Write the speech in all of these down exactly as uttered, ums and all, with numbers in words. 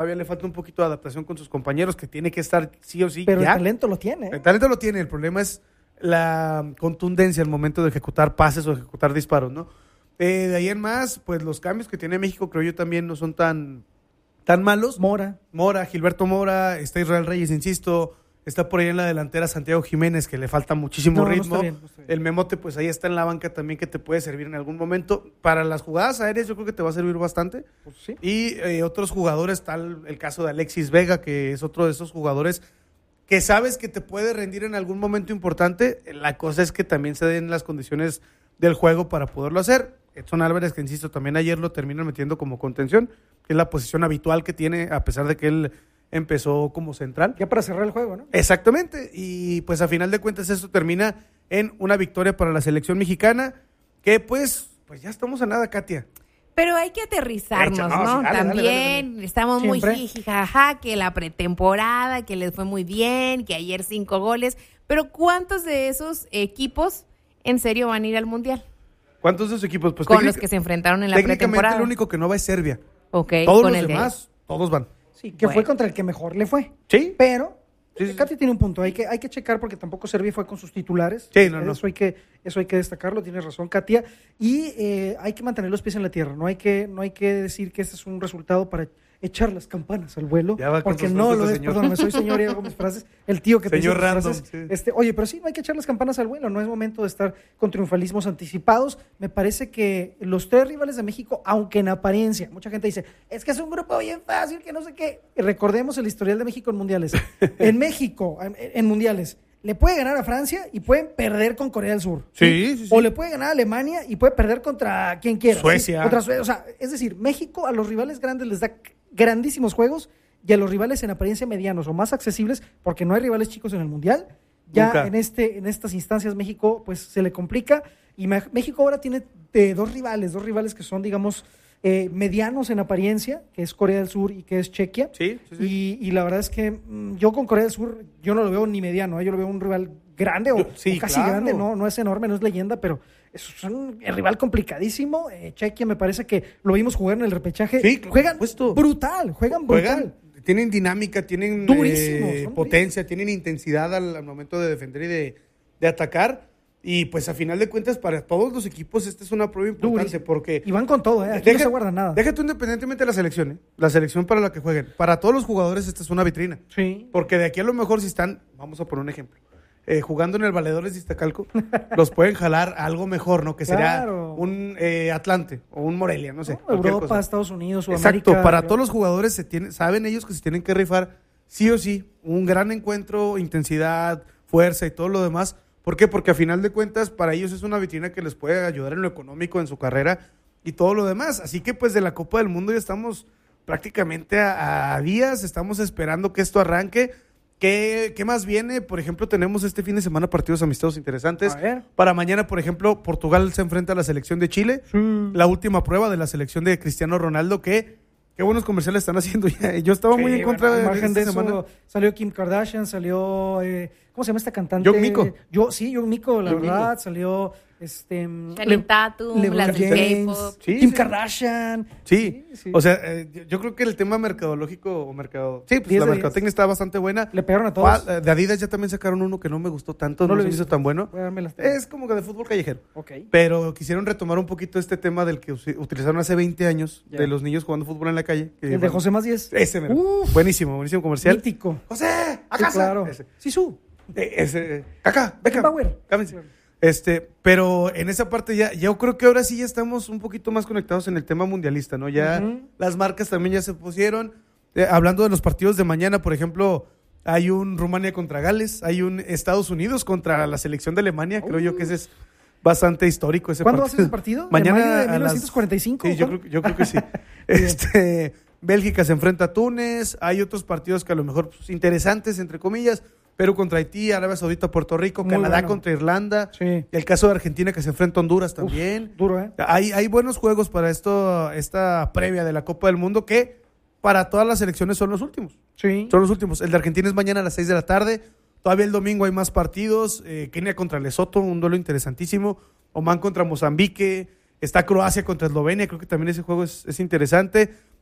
todavía le falta un poquito de adaptación con sus compañeros, que tiene que estar sí o sí. Pero ya. el talento lo tiene. El talento lo tiene, el problema es la contundencia al momento de ejecutar pases o ejecutar disparos, ¿no? Eh, de ahí en más, pues los cambios que tiene México, creo yo, también no son tan, tan malos. Mora. Mora, Gilberto Mora, está Israel Reyes, insisto, está por ahí en la delantera Santiago Jiménez, que le falta muchísimo No, no ritmo. está bien, no está bien. El Memote, pues ahí está en la banca también, que te puede servir en algún momento. Para las jugadas aéreas yo creo que te va a servir bastante. Pues sí. Y eh, otros jugadores, tal el caso de Alexis Vega, que es otro de esos jugadores que sabes que te puede rendir en algún momento importante. La cosa es que también se den las condiciones del juego para poderlo hacer. Edson Álvarez, que insisto, también ayer lo terminan metiendo como contención, que es la posición habitual que tiene, a pesar de que él empezó como central. Ya para cerrar el juego, ¿no? Exactamente, y pues a final de cuentas esto termina en una victoria para la selección mexicana, que pues, pues ya estamos a nada, Katia. Pero hay que aterrizarnos, Echa, ¿no? no, sí, dale, También dale, dale. estamos Siempre. muy jijijaja, que la pretemporada, que les fue muy bien, que ayer cinco goles. Pero ¿cuántos de esos equipos en serio van a ir al Mundial? ¿Cuántos de esos equipos? Pues Con técnic- los que se enfrentaron en la técnicamente pretemporada. el único que no va es Serbia. Ok, Todos con los el de- demás, todos van. Sí, que Bueno. fue contra el que mejor le fue. Sí. Pero, Sí, eh, sí, sí. Katy tiene un punto, hay que, hay que checar porque tampoco Serbia fue con sus titulares. Sí, no, no. Eso hay que, eso hay que destacarlo, tienes razón, Katia. Y eh, hay que mantener los pies en la tierra, no hay que, no hay que decir que este es un resultado para echar las campanas al vuelo, Ya va con porque sus no frases lo de es, señor. perdóname, soy señor y hago mis frases, el tío que te Señor dice tus random, frases. sí. Este, oye, pero sí, no hay que echar las campanas al vuelo, no es momento de estar con triunfalismos anticipados. Me parece que los tres rivales de México, aunque en apariencia, mucha gente dice, es que es un grupo bien fácil, que no sé qué. Y recordemos el historial de México en mundiales. En México, en, en mundiales, le puede ganar a Francia y pueden perder con Corea del Sur. Sí, sí, sí. O le puede ganar a Alemania y puede perder contra quien quiera. ¿sí? Suecia. Contra Suecia. O sea, es decir, México a los rivales grandes les da grandísimos juegos y a los rivales en apariencia medianos o más accesibles, porque no hay rivales chicos en el Mundial. Ya Nunca. en este en estas instancias México pues se le complica y Me- México ahora tiene eh, dos rivales, dos rivales que son, digamos, eh, medianos en apariencia, que es Corea del Sur y que es Chequia. Sí, sí, sí. Y, y la verdad es que mm, yo con Corea del Sur, yo no lo veo ni mediano, ¿eh? Yo lo veo un rival grande o, Yo- sí, o casi claro. grande, no, no es enorme, no es leyenda, pero es un rival complicadísimo. Eh, Chequia me parece que lo vimos jugar en el repechaje. Sí, claro, juegan por supuesto. brutal, juegan brutal. Juegan, tienen dinámica, tienen Durísimos, eh, son potencia, tienen intensidad al, al momento de defender y de, de atacar. Y pues a final de cuentas, para todos los equipos, esta es una prueba importante Durísimo. porque... Y van con todo, ¿eh? Aquí no se guarda nada. Déjate independientemente de la selección, ¿eh? La selección para la que jueguen. Para todos los jugadores esta es una vitrina. Sí. Porque de aquí a lo mejor si están, vamos a poner un ejemplo, eh, jugando en el Valedores de Iztacalco, los pueden jalar a algo mejor, ¿no? Que sería Claro. un eh, Atlante o un Morelia, no sé. ¿No? cualquier Europa, cosa. Estados Unidos, Sudamérica. Exacto, para claro. todos los jugadores se tiene, saben ellos que se tienen que rifar sí o sí, un gran encuentro, intensidad, fuerza y todo lo demás. ¿Por qué? Porque a final de cuentas para ellos es una vitrina que les puede ayudar en lo económico, en su carrera y todo lo demás. Así que pues de la Copa del Mundo ya estamos prácticamente a, a días, estamos esperando que esto arranque. ¿Qué, ¿Qué más viene? Por ejemplo, tenemos este fin de semana partidos amistosos interesantes. A ver. Para mañana, por ejemplo, Portugal se enfrenta a la selección de Chile. La última prueba de la selección de Cristiano Ronaldo, que qué buenos comerciales están haciendo ya. Yo estaba muy Sí, en contra bueno, de, imagen de de esta eso, semana. salió Kim Kardashian, salió eh, ¿cómo se llama esta cantante? Young Miko. Yo sí, Young Miko, la Young verdad, Miko. salió este Channing Tatum, LeBron las del James, K-pop. Sí, Kim sí. Kardashian. Sí, sí. o sea, eh, yo- yo creo que el tema mercadológico o mercado... Sí, pues diez la de mercadotecnia está bastante buena. Le pegaron a todos. Ah, eh, De Adidas ya también sacaron uno que no me gustó tanto, No no, lo se he me hizo visto. tan bueno. Voy a darme las- Es como que de fútbol callejero. Ok. Pero quisieron retomar un poquito este tema del que usi- utilizaron hace veinte años, Ya. de los niños jugando fútbol en la calle. que, El de bueno, José Más diez. Ese, mero. Uf, Buenísimo, buenísimo comercial. mítico. José, a Sí, casa. claro. Ese. Sisu. Eh, ese, Kaká, Beckham, Beckenbauer. cámense. Este, pero en esa parte ya, yo creo que ahora sí ya estamos un poquito más conectados en el tema mundialista, ¿no? Ya Ujú. las marcas también ya se pusieron. Eh, hablando de los partidos de mañana, por ejemplo, hay un Rumania contra Gales, hay un Estados Unidos contra la selección de Alemania. Creo yo que ese es bastante histórico ese ¿Cuándo va a partido. ser ese partido? ¿De Mañana mayo de a las- mil novecientos cuarenta y cinco? Sí, yo ¿Cuándo? creo, yo creo que sí. este, Bélgica se enfrenta a Túnez, hay otros partidos que a lo mejor pues, interesantes, entre comillas. Perú contra Haití, Arabia Saudita, Puerto Rico, Muy Canadá bueno. contra Irlanda. Sí. El caso de Argentina que se enfrenta a Honduras también. Duro, ¿eh? Hay, hay buenos juegos para esto, esta previa de la Copa del Mundo que para todas las selecciones son los últimos. Sí. Son los últimos. El de Argentina es mañana a las seis de la tarde. Todavía el domingo hay más partidos. Eh, Kenia contra Lesoto, un duelo interesantísimo. Oman contra Mozambique. Está Croacia contra Eslovenia. Creo que también ese juego es, es interesante.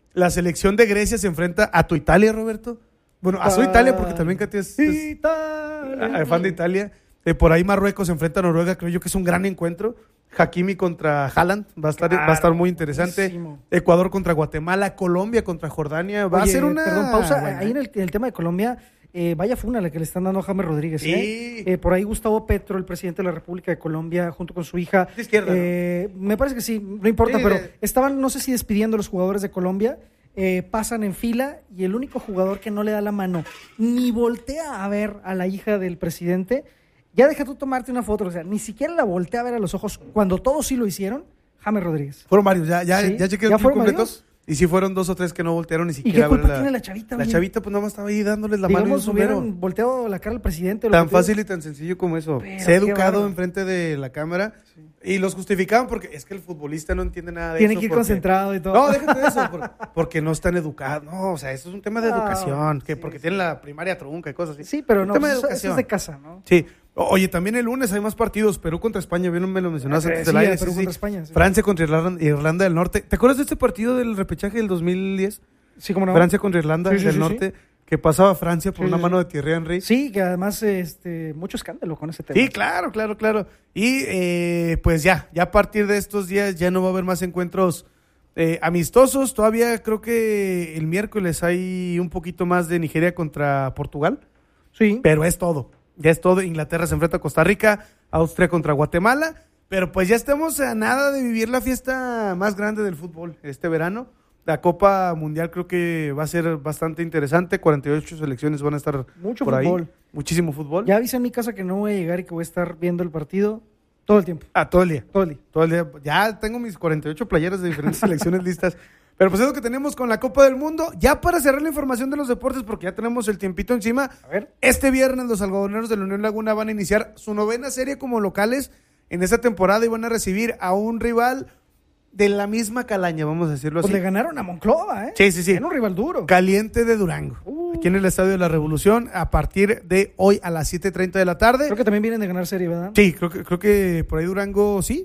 La selección de Grecia se enfrenta a tu Italia, Roberto. Bueno, a su Italia, porque también Katia es, es Italia. fan de Italia. Eh, por ahí Marruecos se enfrenta a Noruega, creo yo que es un gran encuentro. Hakimi contra Haaland, va a estar, Claro, va a estar muy interesante. buenísimo. Ecuador contra Guatemala, Colombia contra Jordania, va Oye, a ser una... Perdón, pausa. Bueno, Ahí en el, en el tema de Colombia, eh, vaya funa la que le están dando a James Rodríguez. Sí. ¿eh? Eh, por ahí Gustavo Petro, el presidente de la República de Colombia, junto con su hija. De izquierda, eh, Me parece que sí, no importa, Sí, pero de- estaban, no sé si despidiendo a los jugadores de Colombia. Eh, pasan en fila y el único jugador que no le da la mano ni voltea a ver a la hija del presidente, ya deja tú tomarte una foto, o sea, ni siquiera la voltea a ver a los ojos cuando todos sí lo hicieron, James Rodríguez. Fueron varios, ya, ya, Sí, ya chequé ¿ya el club fueron completo. varios? Y sí fueron dos o tres que no voltearon ni ¿Y siquiera. qué a ver culpa tiene la chavita? La oye? chavita pues nada más estaba ahí dándoles la mano y Digamos, un sombrero. hubieran volteado la cara al presidente. lo Tan que te digo. fácil y tan sencillo como eso. Pero Se qué educado bárbaro. enfrente de la cámara y los justificaban porque es que el futbolista no entiende nada de Tiene eso. que ir porque- concentrado y todo. No, déjate de eso, por- porque no están educados. No, o sea, eso es un tema de Ah, educación, que sí, porque sí. tienen la primaria trunca y cosas así. Sí, pero Un no, tema de eso, eso educación. es de casa, ¿no? Sí. O- Oye, también el lunes hay más partidos. Perú contra España, bien me lo mencionaste Eh, antes sí, del aire. de Perú sí, contra sí. España, sí. Francia contra Irlanda, Irlanda del Norte. ¿Te acuerdas de este partido del repechaje del dos mil diez? Sí, como no. Francia contra Irlanda Sí, sí, del sí, Norte, que pasaba Francia por Sí, una sí, mano sí. de Thierry Henry. Sí, que además, este, mucho escándalo con ese tema. Sí, claro, claro, claro. Y eh, pues ya, ya a partir de estos días ya no va a haber más encuentros eh, amistosos. Todavía creo que el miércoles hay un poquito más de Nigeria contra Portugal, Sí. pero es todo. Ya es todo. Inglaterra se enfrenta a Costa Rica, Austria contra Guatemala. Pero pues ya estamos a nada de vivir la fiesta más grande del fútbol este verano. La Copa Mundial creo que va a ser bastante interesante. cuarenta y ocho selecciones van a estar Mucho por fútbol. ahí. Muchísimo fútbol. Ya avisé en mi casa que no voy a llegar y que voy a estar viendo el partido todo el tiempo. Ah, todo el día. Todo el día. Todo el día. Ya tengo mis cuarenta y ocho playeras de diferentes selecciones listas. Pero pues es lo que tenemos con la Copa del Mundo. Ya para cerrar la información de los deportes, porque ya tenemos el tiempito encima. A ver. Este viernes los algodoneros de la Unión Laguna van a iniciar su novena serie como locales en esta temporada y van a recibir a un rival de la misma calaña, vamos a decirlo Pues así. le ganaron a Monclova, ¿eh? Sí, sí, sí. Era un rival duro. Caliente de Durango. Uh. Aquí en el Estadio de la Revolución a partir de hoy a las siete treinta de la tarde. Creo que también vienen de ganar serie, ¿verdad? Sí, creo que, creo que por ahí Durango sí.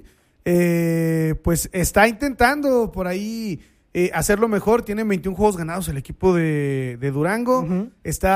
Eh, pues está intentando por ahí eh, hacerlo mejor. Tiene veintiún juegos ganados el equipo de, de Durango. Ujú.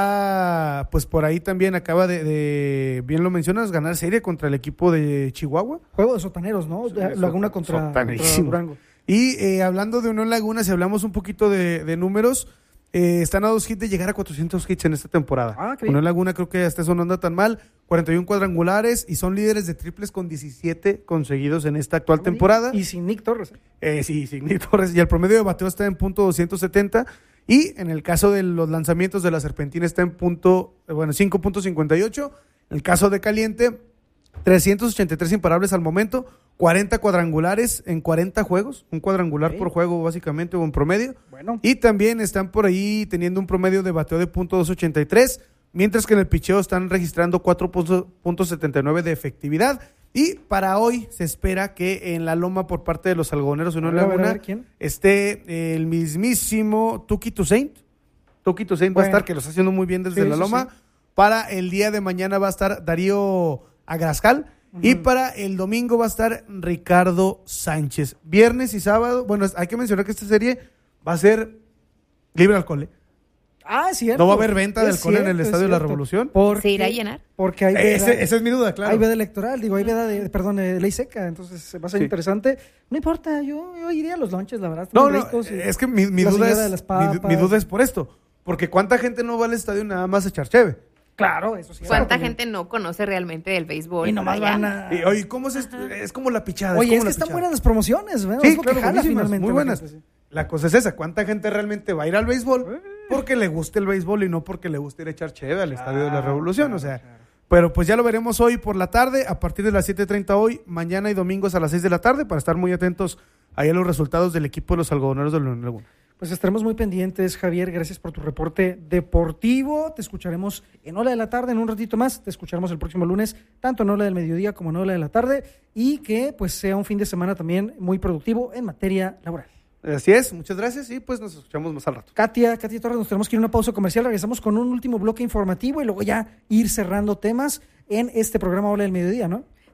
Está, pues por ahí también acaba de, de, bien lo mencionas, ganar serie contra el equipo de Chihuahua. Juego de sotaneros, ¿no? De Laguna contra, contra Sotanísimo. Durango. Y eh, hablando de Unión Laguna, si hablamos un poquito de, de números, eh, están a dos hits de llegar a cuatrocientos hits en esta temporada. Ah, qué bien. Unión Laguna creo que hasta eso no anda tan mal. cuarenta y uno cuadrangulares y son líderes de triples con diecisiete conseguidos en esta actual temporada. Y sin Nick Torres. Eh, sí, sí, Nick Torres. Y el promedio de bateo está en punto doscientos setenta. Y en el caso de los lanzamientos de la Serpentina está en punto, eh, bueno, cinco punto cincuenta y ocho. En el caso de Caliente, trescientos ochenta y tres imparables al momento, cuarenta cuadrangulares en cuarenta juegos, un cuadrangular Ok. por juego básicamente o en promedio. Bueno. Y también están por ahí teniendo un promedio de bateo de punto doscientos ochenta y tres, mientras que en el picheo están registrando cuatro punto setenta y nueve de efectividad. Y para hoy se espera que en la loma por parte de los algodoneros de Unión A ver, a ver, Laguna a ver, ¿quién? esté el mismísimo Tuki Toussaint. Tuki Toussaint va a Bueno. estar, que lo está haciendo muy bien desde Sí, la sí, loma. sí. Para el día de mañana va a estar Darío Agrascal. Y para el domingo va a estar Ricardo Sánchez. Viernes y sábado, bueno, hay que mencionar que esta serie va a ser libre alcohol. ¿eh? Ah, es cierto. No va a haber venta de Es alcohol en el cierto, es Estadio de la cierto. Revolución. Porque, ¿Se irá a llenar? Porque hay veda, Ese- esa es mi duda, claro. hay veda electoral, digo, hay veda de, perdón, de ley seca, entonces va a ser Sí. interesante. No importa, yo, yo iría a los lunches, la verdad. No, están no, ricos y es que mi, mi la duda señora es de las mi, papas. mi duda es por esto. Porque cuánta gente no va al estadio nada más a echar cheve. Claro, eso sí. ¿Cuánta claro, gente no conoce realmente del béisbol? Y nomás por allá? van a... Y, oye, ¿cómo es esto? Es como la pichada. Oye, es como que la están pichada. buenas las promociones, ¿verdad? Sí, Es lo que claro, jala buenísimas, finalmente muy la buenas. gente, sí. La cosa es esa, ¿cuánta gente realmente va a ir al béisbol? Porque le gusta el béisbol y no porque le guste ir a echar cheve al Estadio de la Claro, Revolución, claro, o sea. claro. Pero pues ya lo veremos hoy por la tarde, a partir de las siete treinta hoy, mañana y domingos a las seis de la tarde, para estar muy atentos ahí a los resultados del equipo de los algodoneros de la Unión Laguna. Pues estaremos muy pendientes, Javier. Gracias por tu reporte deportivo. Te escucharemos en Hora de la Tarde en un ratito más. Te escucharemos el próximo lunes, tanto en Hora del Mediodía como en Hora de la Tarde. Y que pues sea un fin de semana también muy productivo en materia laboral. Así es, muchas gracias y pues nos escuchamos más al rato. Katia, Katia Torres, nos tenemos que ir a una pausa comercial. Regresamos con un último bloque informativo y luego ya ir cerrando temas en este programa Hora del Mediodía, ¿no?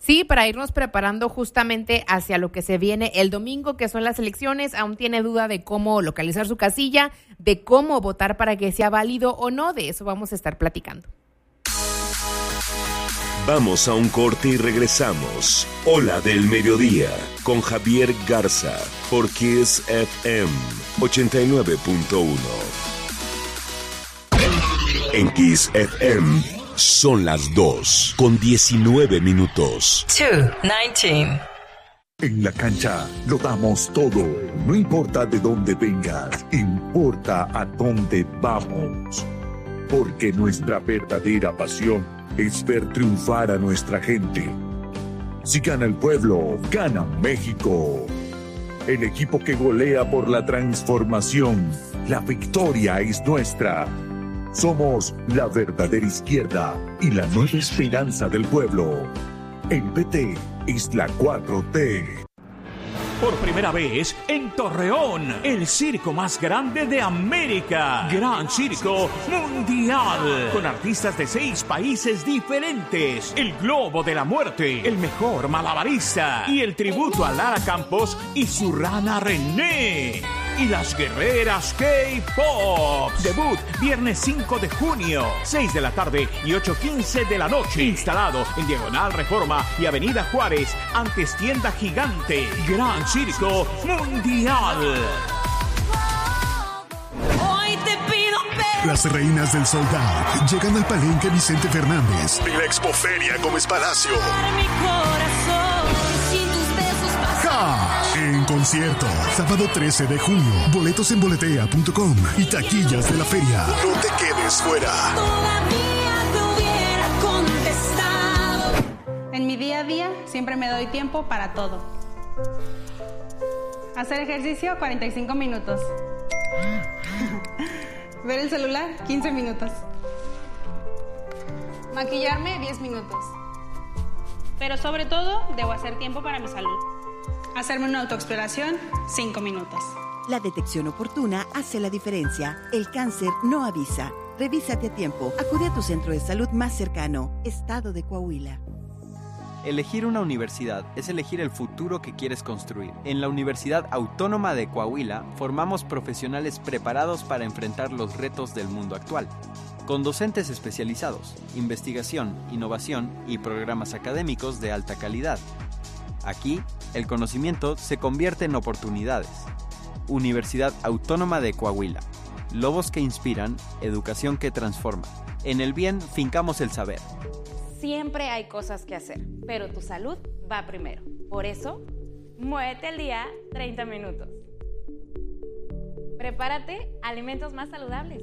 Sí, para irnos preparando justamente hacia lo que se viene el domingo, que son las elecciones. Aún tiene duda de cómo localizar su casilla, de cómo votar para que sea válido o no. De eso vamos a estar platicando. Vamos a un corte y regresamos. Hola del Mediodía, con Javier Garza, por Kiss F M ochenta y nueve punto uno. En Kiss F M son las dos con diecinueve minutos. dos diecinueve. En la cancha lo damos todo. No importa de dónde vengas, importa a dónde vamos. Porque nuestra verdadera pasión es ver triunfar a nuestra gente. Si gana el pueblo, gana México. El equipo que golea por la transformación. La victoria es nuestra. Somos la verdadera izquierda y la nueva esperanza del pueblo. El P T es la cuatro T. Por primera vez en Torreón, el circo más grande de América. Gran Circo Mundial. Con artistas de seis países diferentes. El Globo de la Muerte, el mejor malabarista y el tributo a Lara Campos y su rana René. Y las guerreras K-Pop. Debut viernes cinco de junio, seis de la tarde y ocho quince de la noche. Instalado en Diagonal Reforma y Avenida Juárez, antes Tienda Gigante. Gran Circo Mundial. Hoy te pido perdón. Las reinas del sold out llegan al Palenque Vicente Fernández. Y la Expoferia Gómez Palacio. Mi corazón, sin tus besos pasó. ¡Ja! En concierto, sábado trece de junio. Boletos en boletea punto com y taquillas de la feria. No te quedes fuera. Todavía te hubiera contestado. En mi día a día siempre me doy tiempo para todo. Hacer ejercicio, cuarenta y cinco minutos. Ver el celular, quince minutos. Maquillarme, diez minutos. Pero sobre todo, debo hacer tiempo para mi salud. Hacerme una autoexploración, cinco minutos. La detección oportuna hace la diferencia. El cáncer no avisa. Revísate a tiempo. Acude a tu centro de salud más cercano. Estado de Coahuila. Elegir una universidad es elegir el futuro que quieres construir. En la Universidad Autónoma de Coahuila formamos profesionales preparados para enfrentar los retos del mundo actual. Con docentes especializados, investigación, innovación y programas académicos de alta calidad. Aquí, el conocimiento se convierte en oportunidades. Universidad Autónoma de Coahuila. Lobos que inspiran, educación que transforma. En el bien, fincamos el saber. Siempre hay cosas que hacer, pero tu salud va primero. Por eso, muévete al día treinta minutos. Prepárate alimentos más saludables.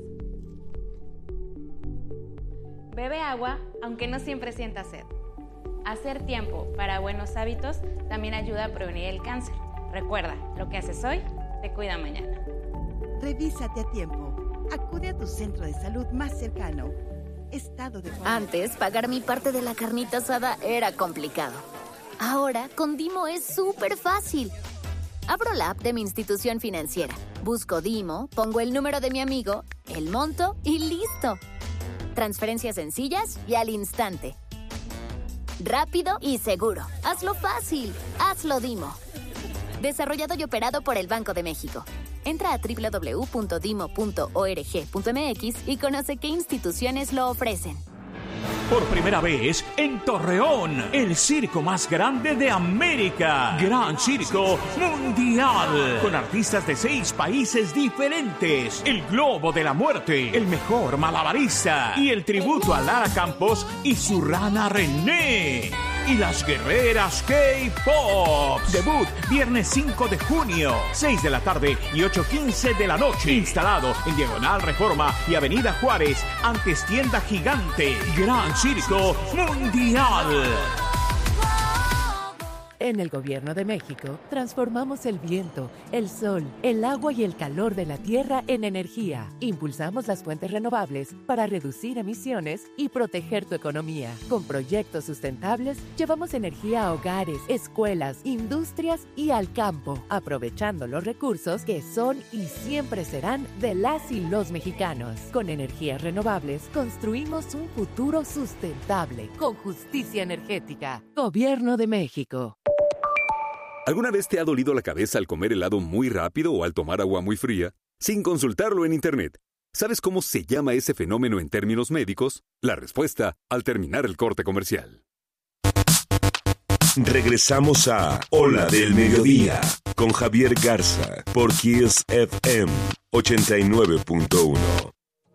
Bebe agua, aunque no siempre sientas sed. Hacer tiempo para buenos hábitos también ayuda a prevenir el cáncer. Recuerda, lo que haces hoy te cuida mañana. Revísate a tiempo. Acude a tu centro de salud más cercano. Estado de Coahuila. Antes, pagar mi parte de la carnita asada era complicado. Ahora, con Dimo es súper fácil. Abro la app de mi institución financiera, busco Dimo, pongo el número de mi amigo, el monto y listo. Transferencias sencillas y al instante. Rápido y seguro. Hazlo fácil. Hazlo Dimo. Desarrollado y operado por el Banco de México. Entra a doble u doble u doble u punto dimo punto org punto m x y conoce qué instituciones lo ofrecen. Por primera vez en Torreón, el circo más grande de América. Gran Circo Mundial. Con artistas de seis países diferentes. El Globo de la Muerte, el mejor malabarista y el tributo a Lara Campos y su rana René. Y las guerreras K-Pop. Debut viernes cinco de junio, seis de la tarde y ocho quince de la noche. Instalado en Diagonal Reforma y Avenida Juárez, antes Tienda Gigante. Gran Circo Mundial. En el Gobierno de México, transformamos el viento, el sol, el agua y el calor de la tierra en energía. Impulsamos las fuentes renovables para reducir emisiones y proteger tu economía. Con proyectos sustentables, llevamos energía a hogares, escuelas, industrias y al campo, aprovechando los recursos que son y siempre serán de las y los mexicanos. Con energías renovables, construimos un futuro sustentable, con justicia energética. Gobierno de México. ¿Alguna vez te ha dolido la cabeza al comer helado muy rápido o al tomar agua muy fría? Sin consultarlo en Internet. ¿Sabes cómo se llama ese fenómeno en términos médicos? La respuesta al terminar el corte comercial. Regresamos a Ola del Mediodía con Javier Garza por Kiss F M ochenta y nueve punto uno.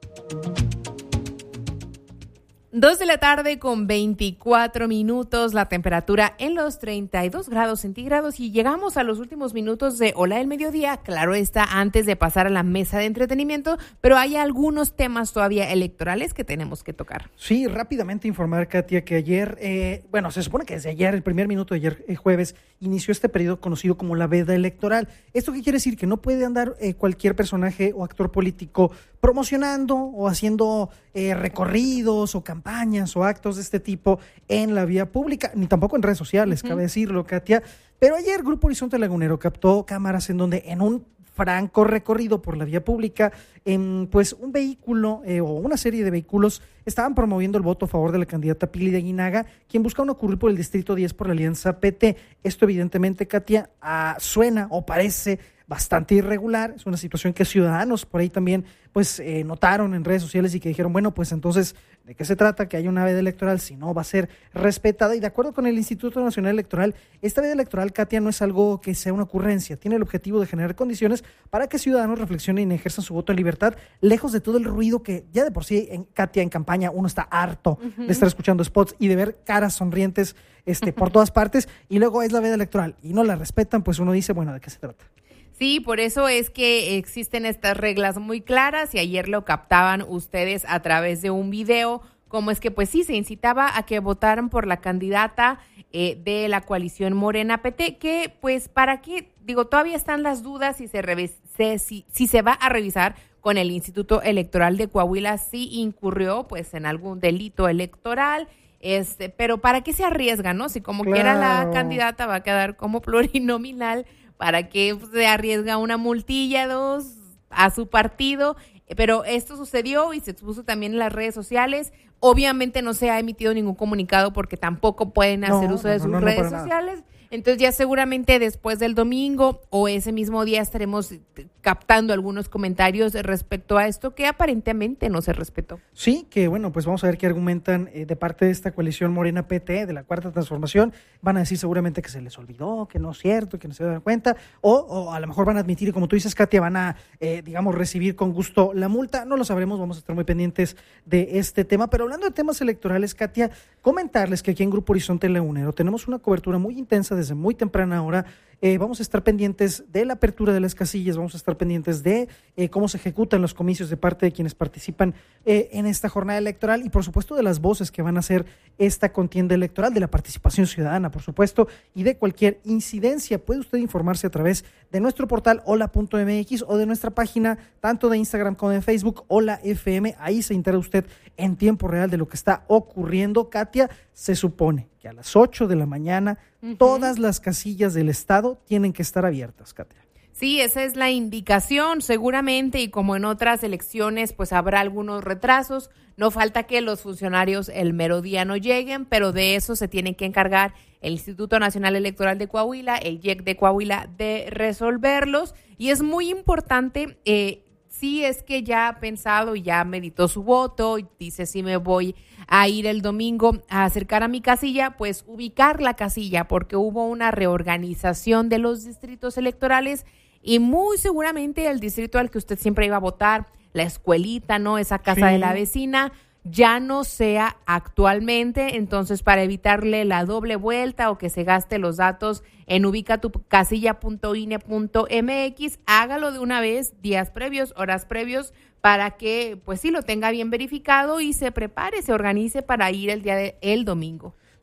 Dos de la tarde con veinticuatro minutos, la temperatura en los treinta y dos grados centígrados y llegamos a los últimos minutos de Ola del Mediodía, claro está, antes de pasar a la mesa de entretenimiento, pero hay algunos temas todavía electorales que tenemos que tocar. Sí, rápidamente informar, Katia, que ayer, eh, bueno, se supone que desde ayer, el primer minuto de ayer, eh, jueves, inició este periodo conocido como la veda electoral. ¿Esto qué quiere decir? Que no puede andar eh, cualquier personaje o actor político promocionando o haciendo eh, recorridos o campañas o actos de este tipo en la vía pública, ni tampoco en redes sociales, uh-huh. cabe decirlo, Katia. Pero ayer Grupo Horizonte Lagunero captó cámaras en donde en un franco recorrido por la vía pública, en, pues un vehículo eh, o una serie de vehículos estaban promoviendo el voto a favor de la candidata Pili de Aguinaga, quien busca una curul por el Distrito diez por la Alianza P T. Esto evidentemente, Katia, ah, suena o parece bastante irregular. Es una situación que ciudadanos por ahí también pues eh, notaron en redes sociales y que dijeron, bueno, pues entonces, ¿de qué se trata? Que haya una veda electoral, si no va a ser respetada. Y de acuerdo con el Instituto Nacional Electoral, esta veda electoral, Katia, no es algo que sea una ocurrencia, tiene el objetivo de generar condiciones para que ciudadanos reflexionen y ejerzan su voto en libertad, lejos de todo el ruido que ya de por sí, en, Katia, en campaña uno está harto uh-huh. de estar escuchando spots y de ver caras sonrientes este, por todas partes, y luego es la veda electoral y no la respetan, pues uno dice, bueno, ¿de qué se trata? Sí, por eso es que existen estas reglas muy claras y ayer lo captaban ustedes a través de un video, como es que pues sí, se incitaba a que votaran por la candidata eh, de la coalición Morena P T, que pues para qué, digo, todavía están las dudas si se, revis- se, si, si se va a revisar con el Instituto Electoral de Coahuila si incurrió pues en algún delito electoral. Este, pero ¿para qué se arriesgan, no? Si como claro. quiera la candidata va a quedar como plurinominal, ¿para qué se arriesga una multilla, dos, a su partido? Pero esto sucedió y se expuso también en las redes sociales. Obviamente no se ha emitido ningún comunicado porque tampoco pueden hacer no, uso de no, sus no, no, redes no sociales. Entonces ya seguramente después del domingo o ese mismo día estaremos captando algunos comentarios respecto a esto que aparentemente no se respetó. Sí, que bueno, pues vamos a ver qué argumentan eh, de parte de esta coalición Morena P T, de la Cuarta Transformación. Van a decir seguramente que se les olvidó, que no es cierto, que no se dan cuenta, o, o a lo mejor van a admitir, y como tú dices, Katia, van a, eh, digamos, recibir con gusto la multa. No lo sabremos, vamos a estar muy pendientes de este tema. Pero hablando de temas electorales, Katia, comentarles que aquí en Grupo Horizonte Lagunero tenemos una cobertura muy intensa desde muy temprana hora. Eh, vamos a estar pendientes de la apertura de las casillas, vamos a estar pendientes de eh, cómo se ejecutan los comicios de parte de quienes participan eh, en esta jornada electoral y por supuesto de las voces que van a hacer esta contienda electoral, de la participación ciudadana, por supuesto, y de cualquier incidencia. Puede usted informarse a través de nuestro portal hola punto eme equis o de nuestra página tanto de Instagram como de Facebook, Hola F M. Ahí se entera usted en tiempo real de lo que está ocurriendo. Katia, se supone que a las ocho de la mañana uh-huh. todas las casillas del estado tienen que estar abiertas, Katia. Sí, esa es la indicación, seguramente, y como en otras elecciones, pues habrá algunos retrasos. No falta que los funcionarios el mero día no lleguen, pero de eso se tienen que encargar el Instituto Nacional Electoral de Coahuila, el I E C de Coahuila, de resolverlos. Y es muy importante, eh, si es que ya ha pensado y ya meditó su voto y dice si me voy a ir el domingo a acercar a mi casilla, pues ubicar la casilla, porque hubo una reorganización de los distritos electorales y muy seguramente el distrito al que usted siempre iba a votar, la escuelita, ¿no? Esa casa sí. de la vecina, ya no sea actualmente. Entonces, para evitarle la doble vuelta o que se gaste los datos en ubica tu casilla punto ine punto eme equis, hágalo de una vez, días previos, horas previos, para que pues sí lo tenga bien verificado y se prepare, se organice para ir el día de, el domingo.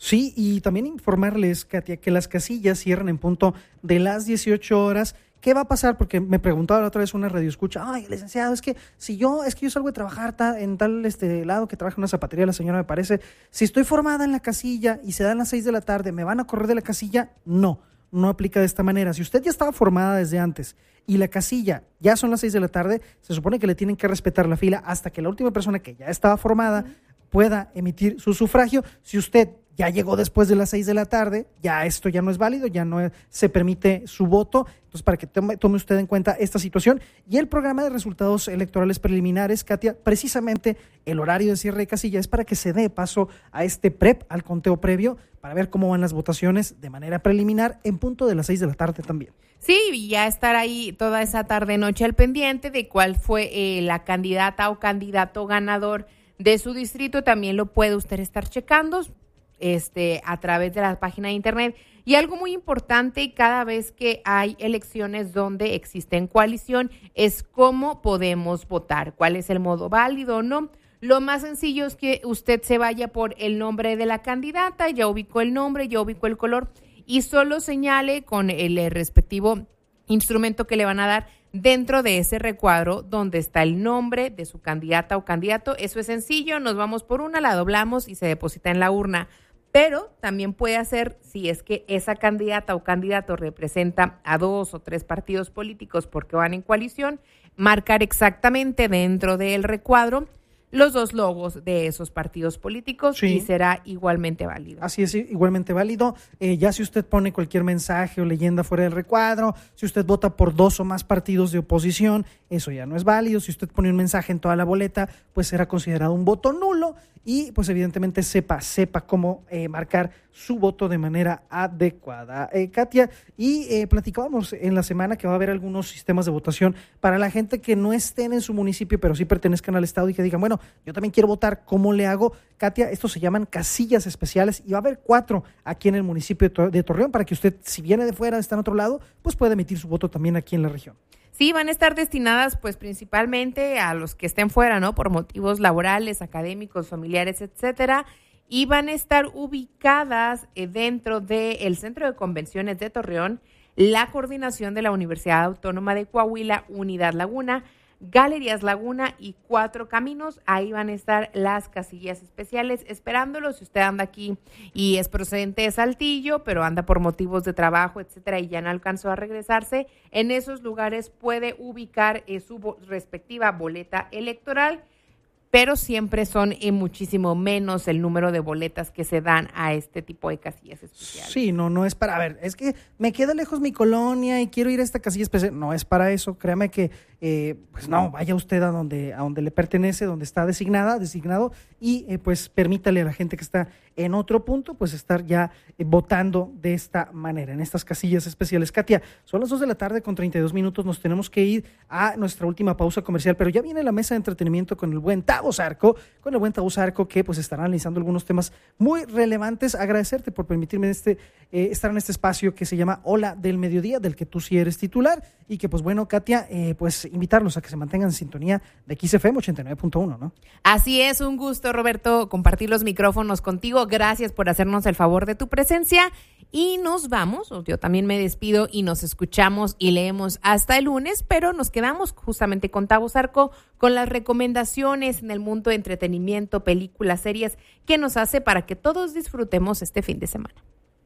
Sí, y también informarles, Katia, que las casillas cierran en punto de las dieciocho horas. ¿Qué va a pasar? Porque me preguntaba la otra vez una radioescucha, ay, licenciado, es que si yo, es que yo salgo de trabajar ta, en tal este lado que trabaja en una zapatería, la señora me parece, si estoy formada en la casilla y se dan las seis de la tarde, ¿me van a correr de la casilla? No, no aplica de esta manera. Si usted ya estaba formada desde antes y la casilla ya son las seis de la tarde, se supone que le tienen que respetar la fila hasta que la última persona que ya estaba formada pueda emitir su sufragio. Si usted ya llegó después de las seis de la tarde, ya esto ya no es válido, ya no es, se permite su voto. Entonces, para que tome, tome usted en cuenta esta situación. Y el programa de resultados electorales preliminares, Katia, precisamente el horario de cierre de casilla es para que se dé paso a este prep, al conteo previo, para ver cómo van las votaciones de manera preliminar en punto de las seis de la tarde también. Sí, y ya estar ahí toda esa tarde-noche al pendiente de cuál fue eh, la candidata o candidato ganador de su distrito. También lo puede usted estar checando este, a través de la página de internet. Y algo muy importante cada vez que hay elecciones donde existen coalición es cómo podemos votar, cuál es el modo válido o no. Lo más sencillo es que usted se vaya por el nombre de la candidata, ya ubicó el nombre, ya ubicó el color y solo señale con el respectivo instrumento que le van a dar dentro de ese recuadro donde está el nombre de su candidata o candidato. Eso es sencillo, nos vamos por una, la doblamos y se deposita en la urna. Pero también puede hacer, si es que esa candidata o candidato representa a dos o tres partidos políticos porque van en coalición, marcar exactamente dentro del recuadro los dos logos de esos partidos políticos, sí, y será igualmente válido. Así es, igualmente válido. Eh, ya si usted pone cualquier mensaje o leyenda fuera del recuadro, si usted vota por dos o más partidos de oposición, eso ya no es válido. Si usted pone un mensaje en toda la boleta, pues será considerado un voto nulo y pues evidentemente sepa, sepa cómo eh, marcar su voto de manera adecuada. Eh, Katia, y eh, platicábamos en la semana que va a haber algunos sistemas de votación para la gente que no estén en su municipio, pero sí pertenezcan al estado y que digan, bueno, yo también quiero votar, ¿cómo le hago? Katia, estos se llaman casillas especiales y va a haber cuatro aquí en el municipio de Torreón para que usted, si viene de fuera, está en otro lado, pues pueda emitir su voto también aquí en la región. Sí, van a estar destinadas pues principalmente a los que estén fuera, ¿no? Por motivos laborales, académicos, familiares, etcétera, y van a estar ubicadas eh, dentro del Centro de Convenciones de Torreón, la coordinación de la Universidad Autónoma de Coahuila, Unidad Laguna, Galerías Laguna y Cuatro Caminos. Ahí van a estar las casillas especiales esperándolos. Si usted anda aquí y es procedente de Saltillo, pero anda por motivos de trabajo, etcétera, y ya no alcanzó a regresarse, en esos lugares puede ubicar eh, su bo- respectiva boleta electoral, pero siempre son eh, muchísimo menos el número de boletas que se dan a este tipo de casillas especiales. Sí, no, no es para, a ver, es que me queda lejos mi colonia y quiero ir a esta casilla especial. No es para eso, créame que, eh, pues no, vaya usted a donde, a donde le pertenece, donde está designada, designado, y eh, pues permítale a la gente que está en otro punto, pues estar ya eh, votando de esta manera, en estas casillas especiales. Katia, son las dos de la tarde con treinta y dos minutos, nos tenemos que ir a nuestra última pausa comercial, pero ya viene la mesa de entretenimiento con el buen Tavo Zarco, con el buen Tavo Zarco que pues estará analizando algunos temas muy relevantes. Agradecerte por permitirme este eh, estar en este espacio que se llama Hola del Mediodía, del que tú sí eres titular, y que pues bueno, Katia, eh, pues invitarlos a que se mantengan en sintonía de X F M ochenta y nueve punto uno, ¿no? Así es, un gusto, Roberto, compartir los micrófonos contigo. Gracias por hacernos el favor de tu presencia y nos vamos, yo también me despido y nos escuchamos y leemos hasta el lunes, pero nos quedamos justamente con Tavo Zarco con las recomendaciones en el mundo de entretenimiento, películas, series que nos hace para que todos disfrutemos este fin de semana.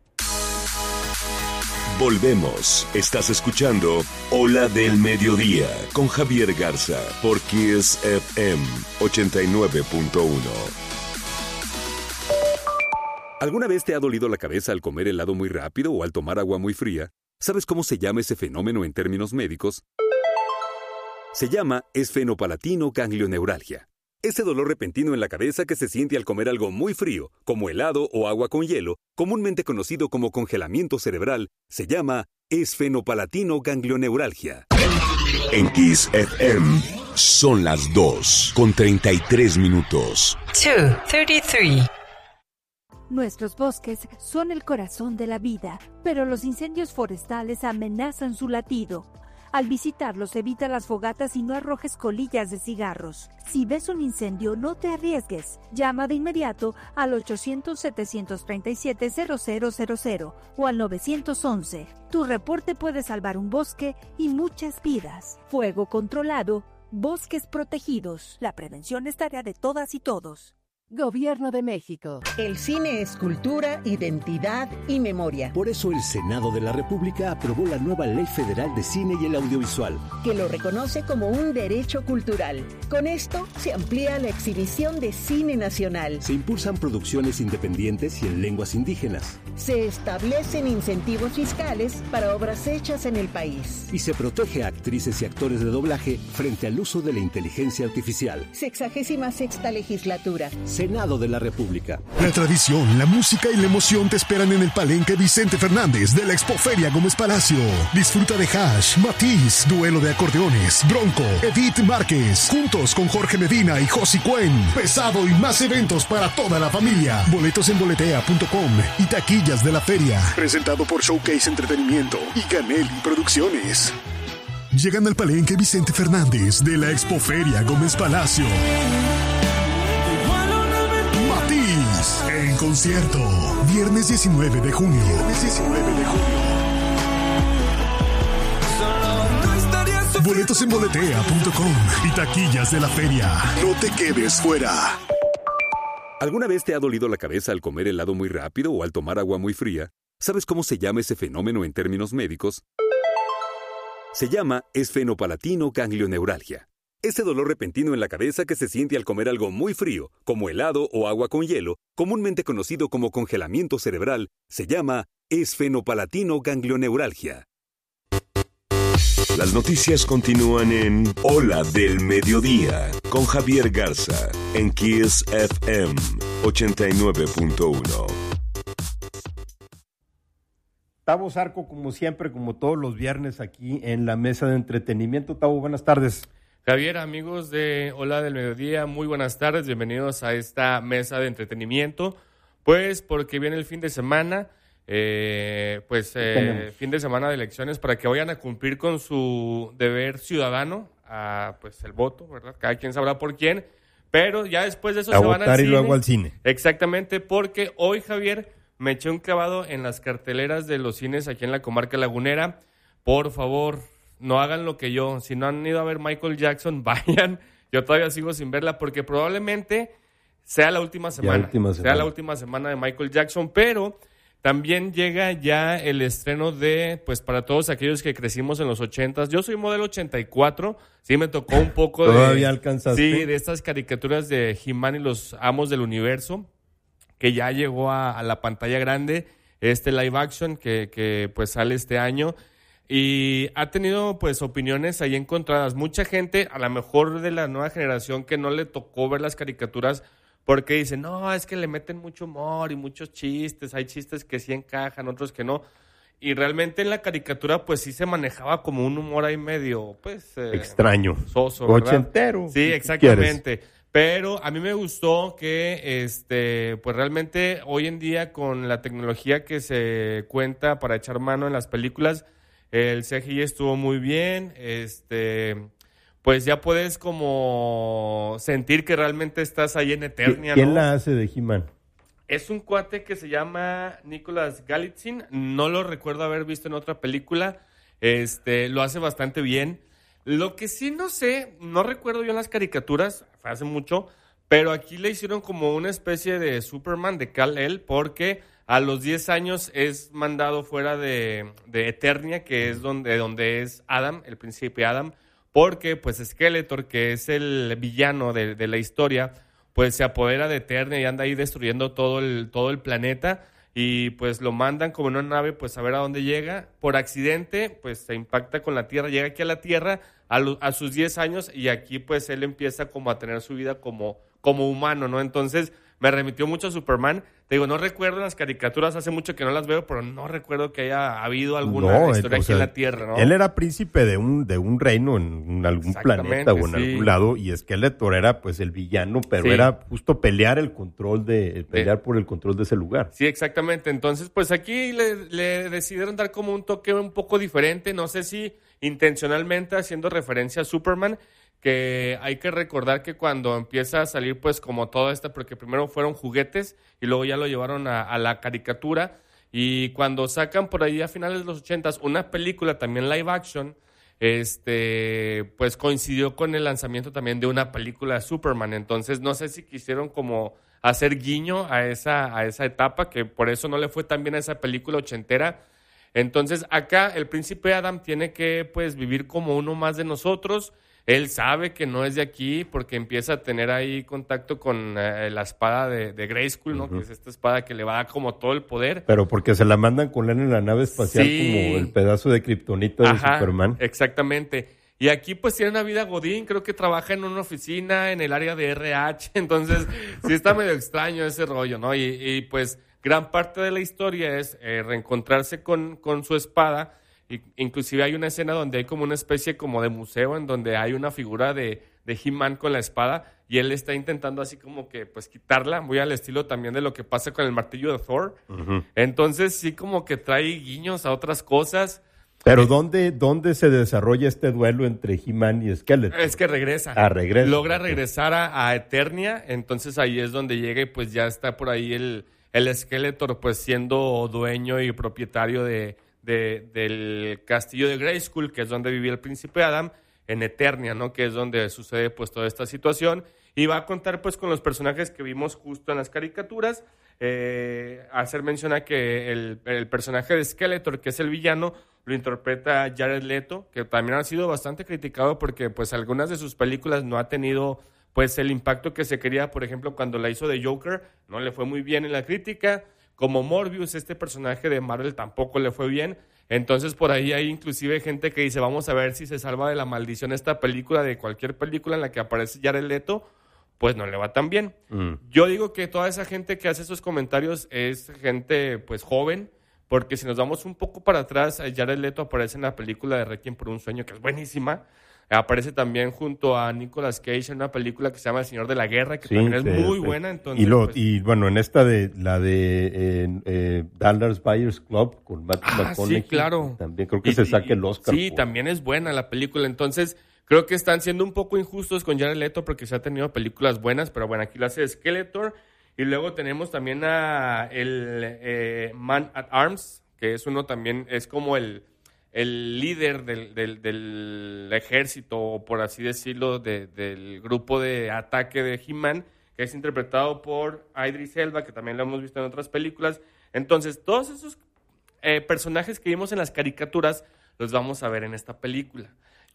Volvemos. Estás escuchando Hola del Mediodía con Javier Garza por Kiss F M ochenta y nueve punto uno. ¿Alguna vez te ha dolido la cabeza al comer helado muy rápido o al tomar agua muy fría? ¿Sabes cómo se llama ese fenómeno en términos médicos? Se llama esfenopalatino-ganglioneuralgia. Ese dolor repentino en la cabeza que se siente al comer algo muy frío, como helado o agua con hielo, comúnmente conocido como congelamiento cerebral, se llama esfenopalatino-ganglioneuralgia. En Kiss F M son las dos con treinta y tres minutos. dos, treinta y tres. Nuestros bosques son el corazón de la vida, pero los incendios forestales amenazan su latido. Al visitarlos, evita las fogatas y no arrojes colillas de cigarros. Si ves un incendio, no te arriesgues. Llama de inmediato al ochocientos, setecientos treinta y siete, cero cero cero cero o al nueve once. Tu reporte puede salvar un bosque y muchas vidas. Fuego controlado, bosques protegidos. La prevención es tarea de todas y todos. Gobierno de México. El cine es cultura, identidad y memoria. Por eso el Senado de la República aprobó la nueva Ley Federal de Cine y el Audiovisual, que lo reconoce como un derecho cultural. Con esto se amplía la exhibición de cine nacional. Se impulsan producciones independientes y en lenguas indígenas. Se establecen incentivos fiscales para obras hechas en el país. Y se protege a actrices y actores de doblaje frente al uso de la inteligencia artificial. Sexagésima sexta legislatura. Senado de la República. La tradición, la música y la emoción te esperan en el Palenque Vicente Fernández de la Expoferia Gómez Palacio. Disfruta de Hash, Matiz, Duelo de Acordeones, Bronco, Edith Márquez, juntos con Jorge Medina y Josi Cuen. Pesado y más eventos para toda la familia. Boletos en boletea punto com y taquillas de la feria. Presentado por Showcase Entretenimiento y Canelli Producciones. Llegan al Palenque Vicente Fernández de la Expoferia Gómez Palacio. En concierto, viernes diecinueve de junio. Viernes diecinueve de junio. Boletos en boletea punto com y taquillas de la feria. No te quedes fuera. ¿Alguna vez te ha dolido la cabeza al comer helado muy rápido o al tomar agua muy fría? ¿Sabes cómo se llama ese fenómeno en términos médicos? Se llama esfenopalatino-ganglioneuralgia. Ese dolor repentino en la cabeza que se siente al comer algo muy frío, como helado o agua con hielo, comúnmente conocido como congelamiento cerebral, se llama esfenopalatino-ganglioneuralgia. Las noticias continúan en Ola del Mediodía con Javier Garza en Kiss F M ochenta y nueve punto uno. Tavo Zarco, como siempre, como todos los viernes aquí en la mesa de entretenimiento. Tavo, buenas tardes. Javier, amigos de Hola del Mediodía, muy buenas tardes, bienvenidos a esta mesa de entretenimiento, pues porque viene el fin de semana, eh, pues eh, fin de semana de elecciones para que vayan a cumplir con su deber ciudadano, a, pues el voto, ¿verdad? Cada quien sabrá por quién, pero ya después de eso a se van al votar y cine. luego al cine. Exactamente, porque hoy, Javier, me eché un clavado en las carteleras de los cines aquí en la comarca lagunera. Por favor, no hagan lo que yo. Si no han ido a ver Michael Jackson, vayan. Yo todavía sigo sin verla porque probablemente sea la última semana. última semana. Sea la última semana de Michael Jackson, pero también llega ya el estreno de, pues para todos aquellos que crecimos en los ochentas. Yo soy modelo ochenta y cuatro. Sí, me tocó un poco de... ¿Todavía alcanzaste? Sí, de estas caricaturas de He-Man y los Amos del Universo, que ya llegó a, a la pantalla grande, este live action que, que pues sale este año. Y ha tenido pues opiniones ahí encontradas. Mucha gente, a lo mejor de la nueva generación, que no le tocó ver las caricaturas porque dicen, no, es que le meten mucho humor y muchos chistes. Hay chistes que sí encajan, otros que no. Y realmente en la caricatura pues sí se manejaba como un humor ahí medio, pues... Eh, extraño. Soso, ¿verdad? Ochentero. Sí, exactamente. Pero a mí me gustó que, este, pues realmente hoy en día con la tecnología que se cuenta para echar mano en las películas, el C G I estuvo muy bien, este, pues ya puedes como sentir que realmente estás ahí en Eternia, ¿Quién ¿no? la hace de He-Man? Es un cuate que se llama Nicholas Galitzin, no lo recuerdo haber visto en otra película, este, lo hace bastante bien. Lo que sí no sé, no recuerdo yo en las caricaturas, fue hace mucho, pero aquí le hicieron como una especie de Superman de Kal-El, porque a los diez años es mandado fuera de, de Eternia, que es donde, donde es Adam, el príncipe Adam, porque pues Skeletor, que es el villano de, de la historia, pues se apodera de Eternia y anda ahí destruyendo todo el, todo el planeta, y pues lo mandan como en una nave pues a ver a dónde llega. Por accidente pues se impacta con la Tierra, llega aquí a la Tierra a, lo, a sus diez años, y aquí pues él empieza como a tener su vida como, como humano, ¿no? Entonces me remitió mucho a Superman. Te digo, no recuerdo las caricaturas, hace mucho que no las veo, pero no recuerdo que haya habido alguna no, historia o aquí sea, en la Tierra, ¿no? Él era príncipe de un, de un reino en, en algún planeta o en sí. algún lado, y Skeletor era pues el villano, pero Sí. era justo pelear el control de, el pelear por el control de ese lugar. Sí, exactamente. Entonces, pues aquí le, le decidieron dar como un toque un poco diferente. No sé si intencionalmente haciendo referencia a Superman, que hay que recordar que cuando empieza a salir pues como todo esto, porque primero fueron juguetes y luego ya lo llevaron a, a la caricatura, y cuando sacan por ahí a finales de los ochentas una película también live action, este pues coincidió con el lanzamiento también de una película de Superman. Entonces no sé si quisieron como hacer guiño a esa, a esa etapa, que por eso no le fue tan bien a esa película ochentera. Entonces acá el príncipe Adam tiene que pues vivir como uno más de nosotros. Él sabe que no es de aquí porque empieza a tener ahí contacto con eh, la espada de, de Grayskull, ¿no? Uh-huh. Que es esta espada que le va a dar como todo el poder. Pero porque se la mandan con él en la nave espacial, sí, como el pedazo de kriptonita de Ajá, Superman. Exactamente. Y aquí pues tiene una vida godín, creo que trabaja en una oficina en el área de R H, entonces sí está medio extraño ese rollo, ¿no? Y, y pues gran parte de la historia es eh, reencontrarse con, con su espada. Y inclusive hay una escena donde hay como una especie como de museo en donde hay una figura de, de He-Man con la espada y él está intentando así como que pues quitarla, muy al estilo también de lo que pasa con el martillo de Thor. Uh-huh. Entonces sí como que trae guiños a otras cosas. Pero eh, ¿dónde, ¿dónde se desarrolla este duelo entre He-Man y Skeletor? Es que regresa. Ah, regresa. Logra regresar a, a Eternia, entonces ahí es donde llega y pues ya está por ahí el, el Skeletor pues siendo dueño y propietario de... De, del castillo de Grayskull, que es donde vivía el príncipe Adam, en Eternia, ¿no? Que es donde sucede pues toda esta situación. Y va a contar pues con los personajes que vimos justo en las caricaturas. Eh, hacer mención a que el, el personaje de Skeletor, que es el villano, lo interpreta Jared Leto, que también ha sido bastante criticado porque pues algunas de sus películas no ha tenido pues el impacto que se quería. Por ejemplo, cuando la hizo de Joker, no le fue muy bien en la crítica. Como Morbius, este personaje de Marvel tampoco le fue bien. Entonces, por ahí hay inclusive gente que dice, vamos a ver si se salva de la maldición esta película, de cualquier película en la que aparece Jared Leto, pues no le va tan bien. Mm. Yo digo que toda esa gente que hace esos comentarios es gente, pues, joven, porque si nos vamos un poco para atrás, Jared Leto aparece en la película de Requiem por un sueño, que es buenísima. Aparece también junto a Nicolas Cage en una película que se llama El Señor de la Guerra, que sí, también es sí, muy sí. buena. Entonces, y, lo, pues, y bueno, en esta de la de eh, eh, Dallas Buyers Club con Matt ah, McConaughey, sí, claro. También creo que y, se saque el Oscar. Sí, por... también es buena la película. Entonces, creo que están siendo un poco injustos con Jared Leto porque se ha tenido películas buenas, pero bueno, aquí lo hace Skeletor. Y luego tenemos también a el eh, Man at Arms, que es uno también, es como el... el líder del, del, del ejército, por así decirlo, de, del grupo de ataque de He-Man, que es interpretado por Idris Elba, que también lo hemos visto en otras películas. Entonces, todos esos eh, personajes que vimos en las caricaturas los vamos a ver en esta película,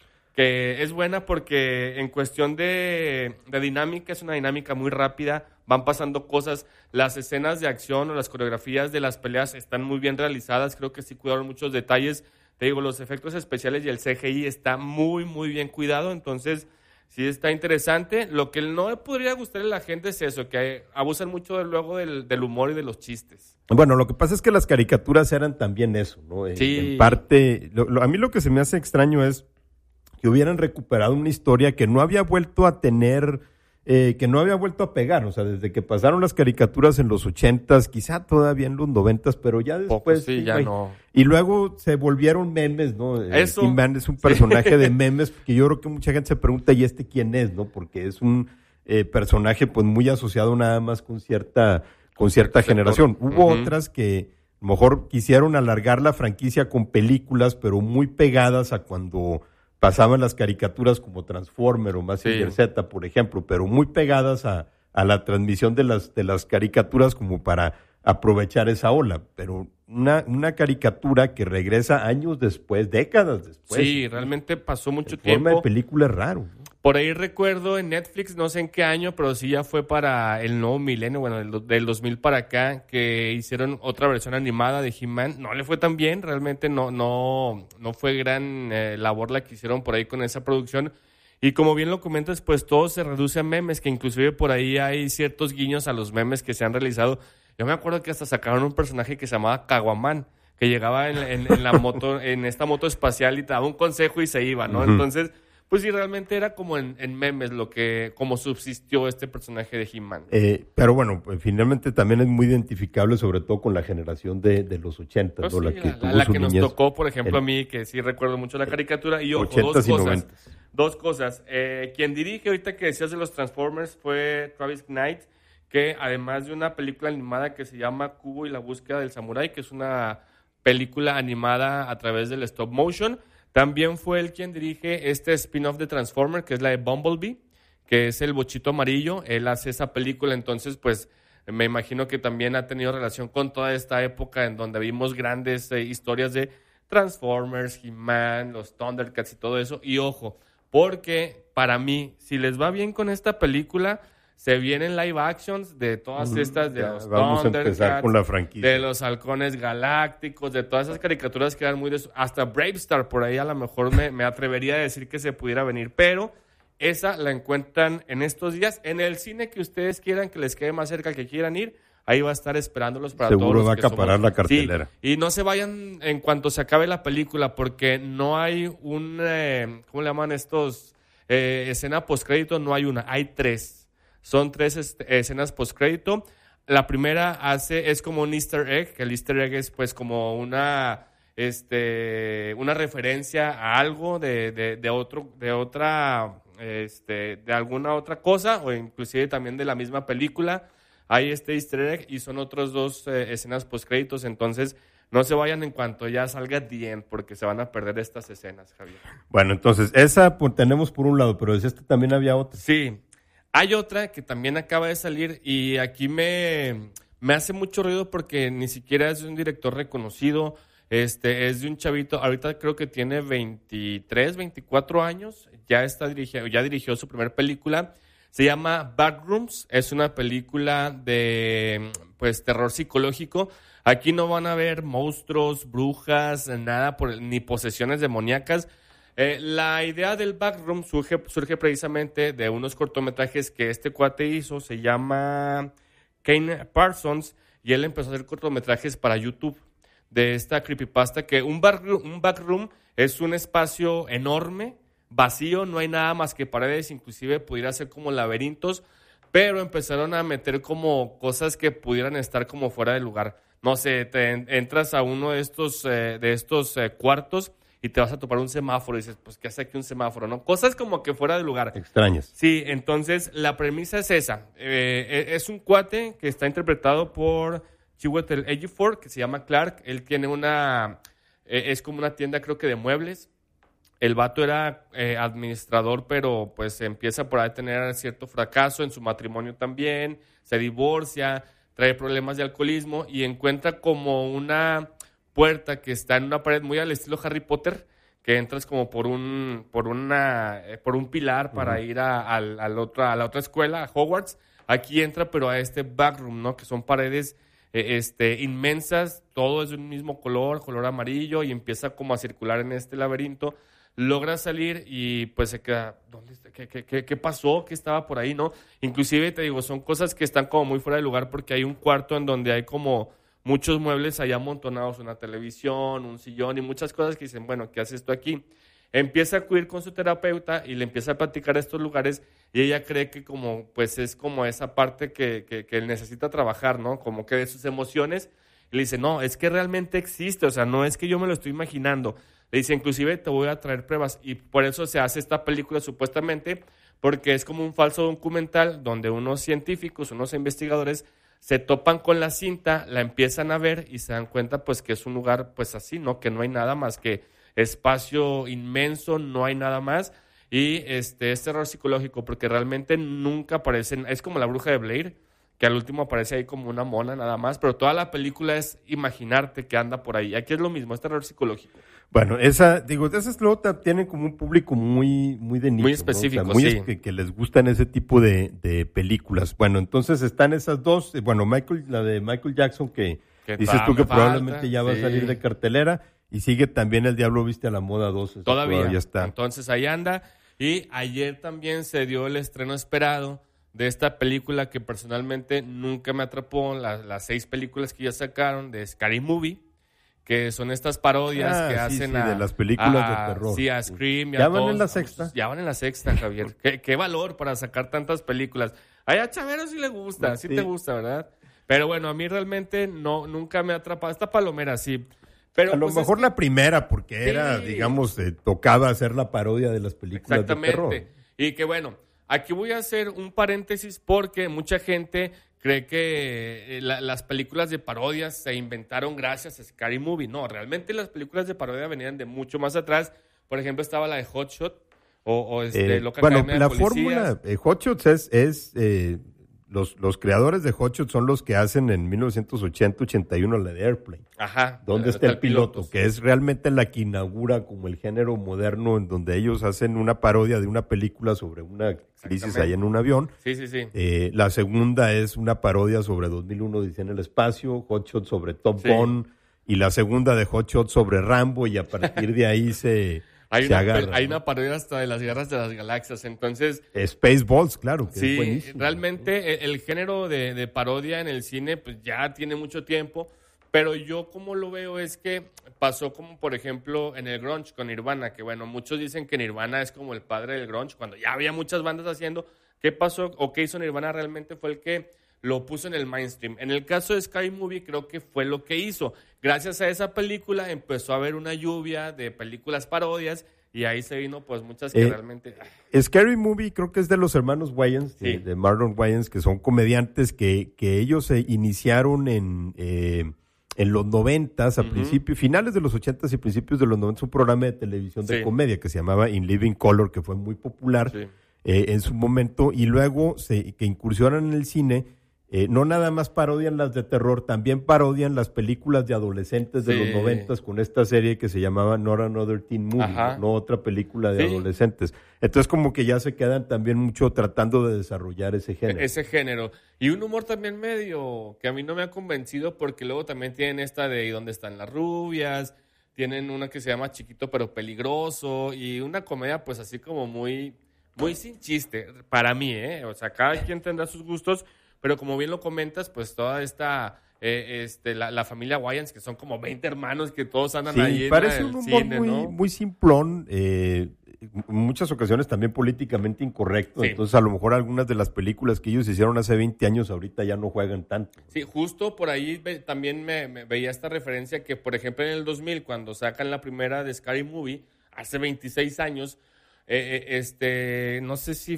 que es buena porque en cuestión de, de dinámica, es una dinámica muy rápida, van pasando cosas, las escenas de acción o las coreografías de las peleas están muy bien realizadas, creo que sí cuidaron muchos detalles. Te digo, los efectos especiales y el C G I está muy, muy bien cuidado, entonces sí está interesante. Lo que no podría gustarle a la gente es eso, que abusan mucho de, luego del, del humor y de los chistes. Bueno, lo que pasa es que las caricaturas eran también eso, ¿no? En, sí. En parte, lo, lo, a mí lo que se me hace extraño es que hubieran recuperado una historia que no había vuelto a tener... Eh, que no había vuelto a pegar, o sea, desde que pasaron las caricaturas en los ochentas, quizá todavía en los noventas, pero ya después... Poco, sí, ya no. Y luego se volvieron memes, ¿no? Eso. He-Man es un personaje sí. de memes, que yo creo que mucha gente se pregunta, ¿y este quién es, no? Porque es un eh, personaje, pues, muy asociado nada más con cierta, con cierta generación. Hubo uh-huh. otras que a lo mejor quisieron alargar la franquicia con películas, pero muy pegadas a cuando... pasaban las caricaturas como Transformer o Mazinger sí. Z, por ejemplo, pero muy pegadas a, a la transmisión de las, de las caricaturas como para aprovechar esa ola. Pero una, una caricatura que regresa años después, décadas después. Sí, realmente pasó mucho en tiempo. forma de película es raro, ¿no? Por ahí recuerdo en Netflix, no sé en qué año, pero sí ya fue para el nuevo milenio, bueno, del, del dos mil para acá, que hicieron otra versión animada de He-Man. No le fue tan bien, realmente no, no, no fue gran eh, labor la que hicieron por ahí con esa producción. Y como bien lo comentas, pues todo se reduce a memes, que inclusive por ahí hay ciertos guiños a los memes que se han realizado. Yo me acuerdo que hasta sacaron un personaje que se llamaba Caguamán, que llegaba en, en, en la moto, en esta moto espacial y te daba un consejo y se iba, ¿no? Uh-huh. Entonces... pues sí, realmente era como en, en memes lo que, como subsistió este personaje de He-Man. Eh, pero bueno, pues, finalmente también es muy identificable, sobre todo con la generación de, de los ochentas, Pues ¿no? sí, la que, la, tuvo la su que nos niñez. tocó, por ejemplo, El- a mí, que sí recuerdo mucho la caricatura. Y ojo, ochentas dos y cosas. noventas. Dos cosas. Eh, quien dirige ahorita que decías de los Transformers fue Travis Knight, que además de una película animada que se llama Kubo y la búsqueda del samurái, que es una película animada a través del stop motion, también fue él quien dirige este spin-off de Transformers, que es la de Bumblebee, que es el bochito amarillo. Él hace esa película, entonces pues me imagino que también ha tenido relación con toda esta época en donde vimos grandes eh, historias de Transformers, He-Man, los Thundercats y todo eso. Y ojo, porque para mí, si les va bien con esta película, se vienen live actions de todas Ujú, estas, de ya los vamos a empezar Thundercats, con la franquicia. de los halcones galácticos, de todas esas caricaturas que eran muy de su- hasta Bravestar, por ahí a lo mejor me, me atrevería a decir que se pudiera venir, pero esa la encuentran en estos días en el cine que ustedes quieran, que les quede más cerca, que quieran ir. Ahí va a estar esperándolos para Seguro todos los va a que acaparar somos- la cartelera. Sí, y no se vayan en cuanto se acabe la película, porque no hay un, eh, ¿cómo le llaman estos? Eh, escena postcrédito, no hay una, hay tres. Son tres este, escenas postcrédito. La primera hace, es como un easter egg, que el easter egg es pues como una, este, una referencia a algo de, de, de otro, de otra, este, de alguna otra cosa, o inclusive también de la misma película. Hay este easter egg y son otros dos eh, escenas postcréditos, entonces no se vayan en cuanto ya salga The End, porque se van a perder estas escenas, Javier. Bueno, entonces, esa pues, tenemos por un lado, pero de este también había otra. Sí, hay otra que también acaba de salir y aquí me, me hace mucho ruido porque ni siquiera es de un director reconocido, este, es de un chavito, ahorita creo que tiene veintitrés, veinticuatro años, ya, está dirigiendo, ya dirigió su primera película, se llama Backrooms, es una película de pues terror psicológico. Aquí no van a ver monstruos, brujas, nada, por, ni posesiones demoníacas. Eh, la idea del Backroom surge, surge precisamente de unos cortometrajes que este cuate hizo, se llama Kane Parsons, y él empezó a hacer cortometrajes para YouTube de esta creepypasta, que un backroom, un backroom es un espacio enorme, vacío, no hay nada más que paredes, inclusive pudiera ser como laberintos, pero empezaron a meter como cosas que pudieran estar como fuera de lugar. No sé, te en- entras a uno de estos, eh, de estos eh, cuartos y te vas a topar un semáforo y dices, pues, ¿qué hace aquí un semáforo? ¿No? Cosas como que fuera de lugar. Extrañas. Sí, entonces la premisa es esa. Eh, es un cuate que está interpretado por Chiwetel Ejiofor, que se llama Clark. Él tiene una, eh, es como una tienda creo que de muebles. El vato era eh, administrador, pero pues empieza por ahí a tener cierto fracaso en su matrimonio también, se divorcia, trae problemas de alcoholismo y encuentra como una puerta que está en una pared muy al estilo Harry Potter, que entras como por un por una eh, por un pilar para Ujú. ir a, al- al otra, a la otra escuela, a Hogwarts. Aquí entra, pero a este backroom, ¿no? Que son paredes eh, este, inmensas, todo es de un mismo color, color amarillo, y empieza como a circular en este laberinto. Logra salir y pues se queda, ¿dónde está? ¿Qué, qué, qué, qué pasó? ¿Qué estaba por ahí, no? Inclusive, te digo, son cosas que están como muy fuera de lugar porque hay un cuarto en donde hay como muchos muebles ahí amontonados, una televisión, un sillón y muchas cosas que dicen, bueno, ¿qué hace esto aquí? Empieza a acudir con su terapeuta y le empieza a platicar estos lugares y ella cree que como, pues es como esa parte que, que, que él necesita trabajar, ¿no? Como que de sus emociones. Y le dice, no, es que realmente existe, o sea, no es que yo me lo estoy imaginando. Le dice, inclusive te voy a traer pruebas. Y por eso se hace esta película supuestamente, porque es como un falso documental donde unos científicos, unos investigadores se topan con la cinta, la empiezan a ver y se dan cuenta pues que es un lugar pues así, ¿no? Que no hay nada más que espacio inmenso, no hay nada más. Y este es terror psicológico porque realmente nunca aparecen, es como la bruja de Blair, que al último aparece ahí como una mona nada más, pero toda la película es imaginarte que anda por ahí. Aquí es lo mismo, es terror psicológico. Bueno, esa, digo, de esas luego ta- tienen como un público muy, muy de nicho, Muy ¿no? O sea, específico, muy sí. es- que, que les gustan ese tipo de, de películas. Bueno, entonces están esas dos, eh, bueno, Michael, la de Michael Jackson que, Que dices ta- tú que me probablemente falta, ya va sí. a salir de cartelera y sigue también El Diablo Viste a la Moda dos. esa Todavía. está. Entonces ahí anda. Y ayer también se dio el estreno esperado de esta película que personalmente nunca me atrapó, la- las seis películas que ya sacaron de Scary Movie, que son estas parodias Ah, que sí, hacen sí, a... de las películas a- de terror. Sí, a Scream. y ¿Ya a van todos en la los famosos. sexta? Ya van en la sexta, Javier. ¿Qué, qué valor para sacar tantas películas. Ay, a Chavero sí le gusta, sí, Sí. te gusta, ¿verdad? Pero bueno, a mí realmente no, nunca me ha atrapado. Esta palomera sí. Pero a lo pues, mejor es la primera, porque Sí. era, digamos, eh, tocaba hacer la parodia de las películas de terror. Exactamente. Y que bueno, aquí voy a hacer un paréntesis porque mucha gente cree que eh, la- las películas de parodias se inventaron gracias a Scary Movie. No, realmente las películas de parodia venían de mucho más atrás. Por ejemplo, estaba la de Hot Shot o, o este, Eh, Loca bueno, Academia de la Policías. fórmula, eh, Hot Shots es, es eh, los, los creadores de Hot Shots son los que hacen en mil novecientos ochenta ochenta y uno la de Airplane. Ajá. ¿Dónde está el piloto? Que es realmente la que inaugura como el género moderno en donde ellos hacen una parodia de una película sobre una crisis ahí en un avión. Sí, sí, sí. Eh, la segunda es una parodia sobre dos mil uno Odisea en el espacio, Hot Shot sobre Top Sí. Gun y la segunda de Hot Shot sobre Rambo y a partir de ahí se, Hay, se una, agarra. pel- hay ¿no? una parodia hasta de las guerras de las galaxias. Entonces, Spaceballs, claro, que es sí, buenísimo. realmente el, el género de, de parodia en el cine pues ya tiene mucho tiempo, pero yo como lo veo es que pasó como por ejemplo en el grunge con Nirvana, que bueno, muchos dicen que Nirvana es como el padre del grunge, cuando ya había muchas bandas haciendo. ¿Qué pasó o qué hizo Nirvana? Realmente fue el que lo puso en el mainstream. En el caso de Scary Movie creo que fue lo que hizo. Gracias a esa película empezó a haber una lluvia de películas parodias y ahí se vino pues muchas que Eh, realmente... Scary Movie creo que es de los hermanos Wayans, de, Sí. de Marlon Wayans, que son comediantes que, que ellos se iniciaron en, eh, en los noventas, a Ujú. principios, finales de los ochentas y principios de los noventas, un programa de televisión de Sí. comedia que se llamaba In Living Color, que fue muy popular Sí. eh, en su momento, y luego se, que incursionan en el cine. Eh, no nada más parodian las de terror, también parodian las películas de adolescentes de Sí. los noventas con esta serie que se llamaba Not Another Teen Movie, Ajá. no otra película de Sí. adolescentes. Entonces como que ya se quedan también mucho tratando de desarrollar ese género. Ese género. Y un humor también medio que a mí no me ha convencido porque luego también tienen esta de ¿y dónde están las rubias? Tienen una que se llama Chiquito pero peligroso y una comedia pues así como muy, muy sin chiste para mí, ¿eh? O sea, cada quien tendrá sus gustos, pero como bien lo comentas, pues toda esta... eh, este, la, la familia Wayans, que son como veinte hermanos que todos andan ahí Sí, en parece el un humor cine, muy, ¿no? muy simplón, eh, en muchas ocasiones también políticamente incorrecto. Sí. Entonces a lo mejor algunas de las películas que ellos hicieron hace veinte años ahorita ya no juegan tanto. Sí, justo por ahí ve- también me, me veía esta referencia que, por ejemplo, en el dos mil, cuando sacan la primera de Scary Movie, hace veintiséis años, eh, eh, este, no sé si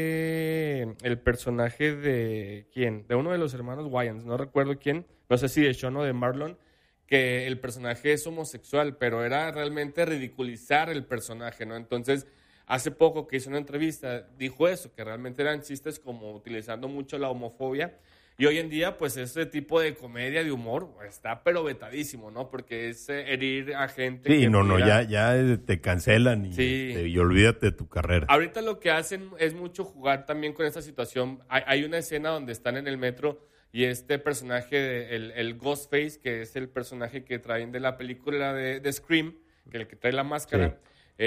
fue el personaje de, ¿quién? De uno de los hermanos Wayans, no recuerdo quién, no sé si de Sean o de Marlon, que el personaje es homosexual, pero era realmente ridiculizar el personaje, ¿no? Entonces, hace poco que hizo una entrevista, dijo eso, que realmente eran chistes como utilizando mucho la homofobia. Y hoy en día, pues, ese tipo de comedia, de humor, está pero vetadísimo, ¿no? Porque es eh, herir a gente. Sí, que no, no, pudiera- ya, ya eh, te cancelan y, Sí. este, y olvídate de tu carrera. Ahorita lo que hacen es mucho jugar también con esta situación. Hay, hay una escena donde están en el metro y este personaje, de- el, el Ghostface, que es el personaje que traen de la película de, de Scream, que el que trae la máscara,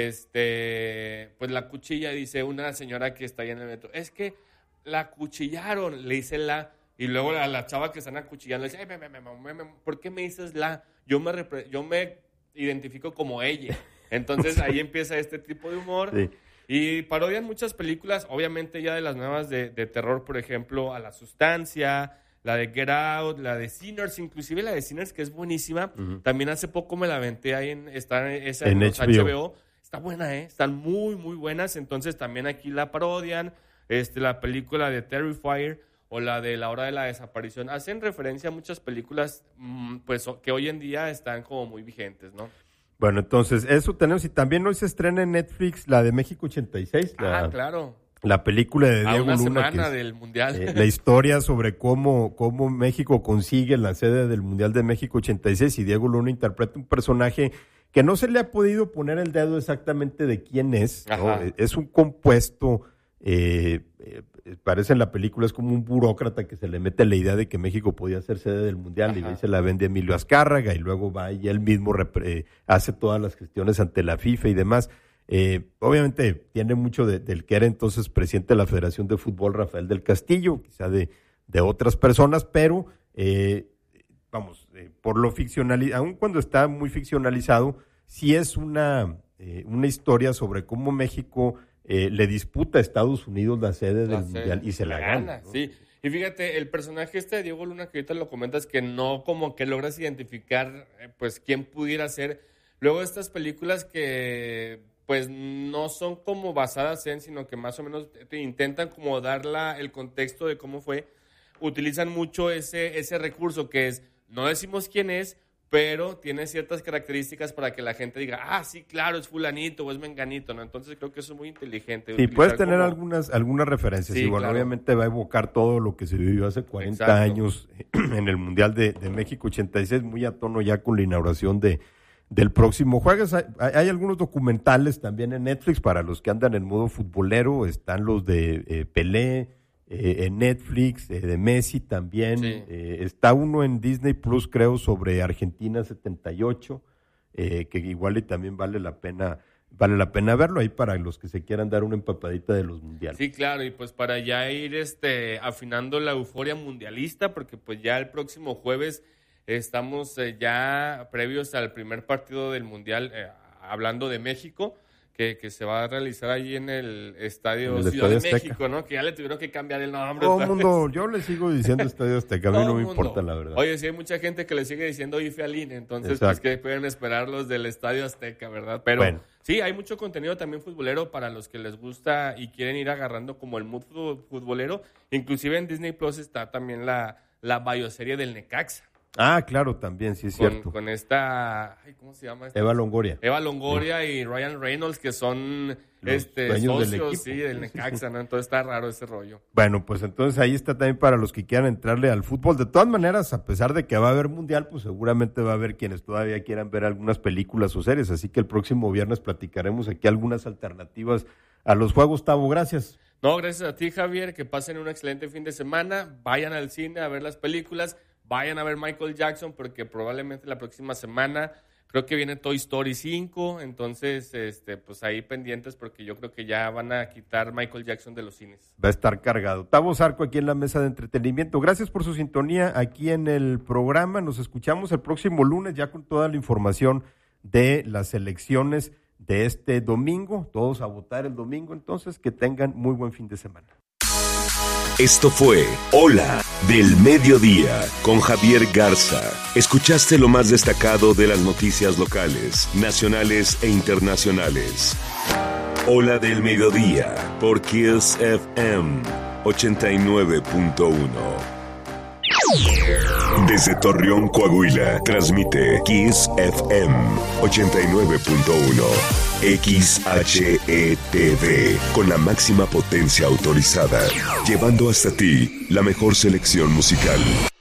este, pues la cuchilla, dice una señora que está ahí en el metro, es que la cuchillaron, le dice la, y luego a la chava que están acuchillando le dice, "Ay, me, me, me, me, me, ¿por qué me dices la? Yo me, repre- yo me identifico como ella." Entonces ahí empieza este tipo de humor. Sí. Y parodian muchas películas, obviamente ya de las nuevas de, de terror, por ejemplo, A la Sustancia, la de Get Out, la de Sinners, inclusive la de Sinners, que es buenísima. Ujú. También hace poco me la aventé ahí en, está en, esa en, En los H B O. H B O. Está buena, ¿eh? Están muy, muy buenas. Entonces también aquí la parodian. Este, la película de Terrifier o la de La Hora de la Desaparición. Hacen referencia a muchas películas mm, pues, o- que hoy en día están como muy vigentes, ¿no? Bueno, entonces eso tenemos y también hoy se estrena en Netflix la de México ochenta y seis. La, Ah, claro. La película de A Diego una Luna. semana que es, del Mundial. eh, la historia sobre cómo, cómo México consigue la sede del Mundial de México ochenta y seis y Diego Luna interpreta un personaje que no se le ha podido poner el dedo exactamente de quién es, ¿no? Ajá. Es un compuesto, eh, eh, parece en la película, es como un burócrata que se le mete la idea de que México podía ser sede del Mundial. Ajá. Y ahí se la vende Emilio Azcárraga y luego va y él mismo repre- eh, hace todas las gestiones ante la FIFA y demás. Eh, obviamente tiene mucho de- del que era entonces presidente de la Federación de Fútbol, Rafael del Castillo, quizá de, de otras personas, pero eh, vamos, eh, por lo ficcionalizado, aun cuando está muy ficcionalizado, sí es una, eh, una historia sobre cómo México eh, le disputa a Estados Unidos la sede La del sede. Mundial y se la, La gana. gana, sí. Y fíjate, el personaje este de Diego Luna que ahorita lo comentas, que no como que logras identificar, eh, pues, quién pudiera ser. Luego estas películas que, pues, no son como basadas en, sino que más o menos te intentan como dar la, el contexto de cómo fue, utilizan mucho ese, ese recurso que es, no decimos quién es, pero tiene ciertas características para que la gente diga, ah, sí, claro, es fulanito o es menganito, ¿no? Entonces creo que eso es muy inteligente. Sí, puedes utilizar tener como- algunas, algunas referencias. Sí, Igual, claro. obviamente va a evocar todo lo que se vivió hace cuarenta Exacto. años en el Mundial de, de México ochenta y seis, muy a tono ya con la inauguración de, del próximo jueves. Hay, hay algunos documentales también en Netflix para los que andan en modo futbolero. Están los de eh, Pelé, eh, en Netflix, eh, de Messi también. Sí. Eh, está uno en Disney Plus, creo, sobre Argentina setenta y ocho, eh, que igual y también vale la pena vale la pena verlo ahí para los que se quieran dar una empapadita de los mundiales. Sí, claro, y pues para ya ir este afinando la euforia mundialista, porque pues ya el próximo jueves estamos eh, ya previos al primer partido del mundial, eh, hablando de México, que, que se va a realizar ahí en el Estadio En el Ciudad Estadio de Azteca. México, ¿no? Que ya le tuvieron que cambiar el nombre. Todo el ¿sabes? mundo, yo le sigo diciendo Estadio Azteca, a mí Todo no me el mundo. importa la verdad. Oye, sí hay mucha gente que le sigue diciendo I F E A L I N E, entonces Exacto. pues que pueden esperar los del Estadio Azteca, ¿verdad? Pero Bueno. sí, hay mucho contenido también futbolero para los que les gusta y quieren ir agarrando como el mood fu- futbolero. Inclusive en Disney Plus está también la, la bioserie del Necaxa. Ah, claro, también, sí es Con, cierto. con esta, ay, ¿cómo se llama? esta? Eva Longoria. Eva Longoria y Ryan Reynolds, que son Los este, dueños del socios, equipo. sí, del Necaxa, ¿no? Entonces está raro ese rollo. Bueno, pues entonces ahí está también para los que quieran entrarle al fútbol. De todas maneras, a pesar de que va a haber mundial, pues seguramente va a haber quienes todavía quieran ver algunas películas o series. Así que el próximo viernes platicaremos aquí algunas alternativas a los juegos. Tavo, gracias. No, gracias a ti, Javier, que pasen un excelente fin de semana, vayan al cine a ver las películas, vayan a ver Michael Jackson, porque probablemente la próxima semana creo que viene Toy Story cinco, entonces este, pues ahí pendientes, porque yo creo que ya van a quitar Michael Jackson de los cines. Va a estar cargado. Tavo Zarco aquí en la mesa de entretenimiento. Gracias por su sintonía aquí en el programa. Nos escuchamos el próximo lunes ya con toda la información de las elecciones de este domingo. Todos a votar el domingo, entonces que tengan muy buen fin de semana. Esto fue Hola del Mediodía con Javier Garza. Escuchaste lo más destacado de las noticias locales, nacionales e internacionales. Hola del Mediodía por Kiss F M ochenta y nueve punto uno. Desde Torreón, Coahuila, transmite Kiss F M ochenta y nueve punto uno. X H E T V, con la máxima potencia autorizada, llevando hasta ti la mejor selección musical.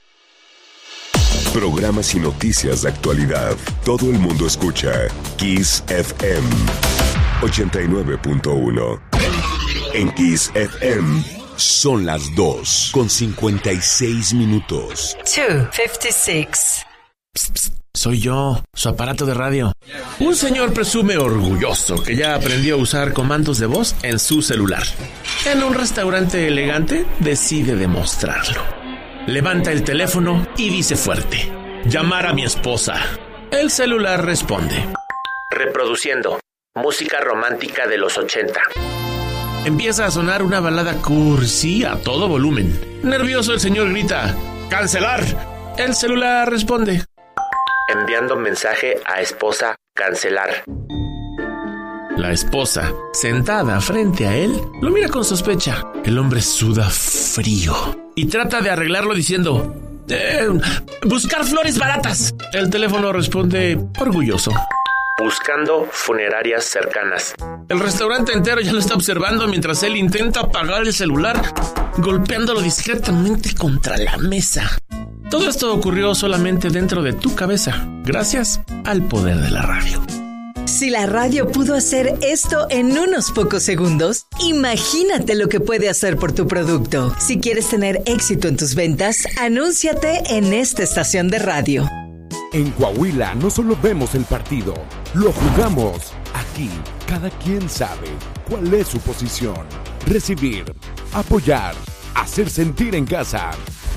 Programas y noticias de actualidad. Todo el mundo escucha Kiss F M ochenta y nueve punto uno. En Kiss F M son las dos con cincuenta y seis minutos. two fifty-six. Soy yo, su aparato de radio. Un señor presume orgulloso que ya aprendió a usar comandos de voz en su celular. En un restaurante elegante decide demostrarlo. Levanta el teléfono y dice fuerte: llamar a mi esposa. El celular responde: reproduciendo música romántica de los ochenta. Empieza a sonar una balada cursi a todo volumen. Nervioso, el señor grita: ¡cancelar! El celular responde: enviando mensaje a esposa, cancelar. La esposa, sentada frente a él, lo mira con sospecha. El hombre suda frío y trata de arreglarlo diciendo: eh, buscar flores baratas. El teléfono responde orgulloso: buscando funerarias cercanas. El restaurante entero ya lo está observando mientras él intenta apagar el celular, golpeándolo discretamente contra la mesa. Todo esto ocurrió solamente dentro de tu cabeza, gracias al poder de la radio. Si la radio pudo hacer esto en unos pocos segundos, imagínate lo que puede hacer por tu producto. Si quieres tener éxito en tus ventas, anúnciate en esta estación de radio. En Coahuila no solo vemos el partido, lo jugamos. Aquí, cada quien sabe cuál es su posición. Recibir, apoyar, hacer sentir en casa.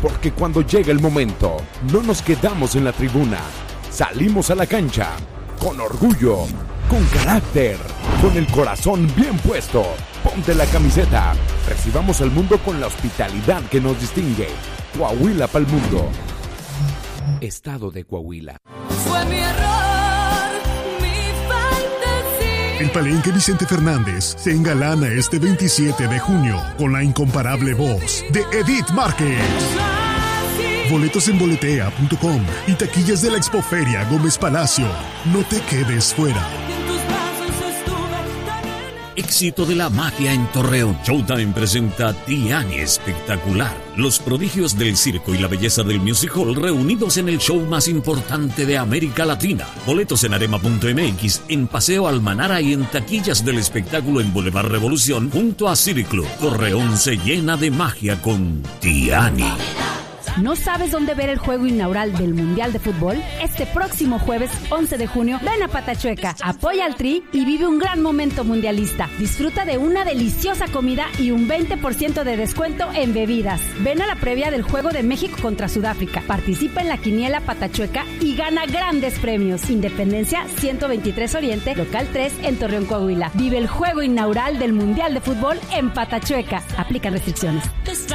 porque cuando llega el momento, no nos quedamos en la tribuna, salimos a la cancha, con orgullo, con carácter, con el corazón bien puesto. Ponte la camiseta, recibamos al mundo con la hospitalidad que nos distingue. Coahuila pa'l mundo. Estado de Coahuila. Fue mi error, mi fantasía. El Palenque Vicente Fernández se engalana este veintisiete de junio con la incomparable voz de Edith Márquez. Boletos en boletea punto com y taquillas de la Expoferia Gómez Palacio. No te quedes fuera. Éxito de la magia en Torreón. Showtime presenta Tiani Espectacular. Los prodigios del circo y la belleza del music hall reunidos en el show más importante de América Latina. Boletos en arema punto m x, en Paseo Almanara y en taquillas del espectáculo en Boulevard Revolución junto a City-Club. Torreón se llena de magia con Tiani. ¿No sabes dónde ver el juego inaugural del Mundial de Fútbol? Este próximo jueves once de junio, ven a Patachueca, apoya al Tri y vive un gran momento mundialista. Disfruta de una deliciosa comida y un veinte por ciento de descuento en bebidas. Ven a la previa del juego de México contra Sudáfrica. Participa en la quiniela Patachueca y gana grandes premios. Independencia ciento veintitrés Oriente, local tres en Torreón, Coahuila. Vive el juego inaugural del Mundial de Fútbol en Patachueca. Aplican restricciones.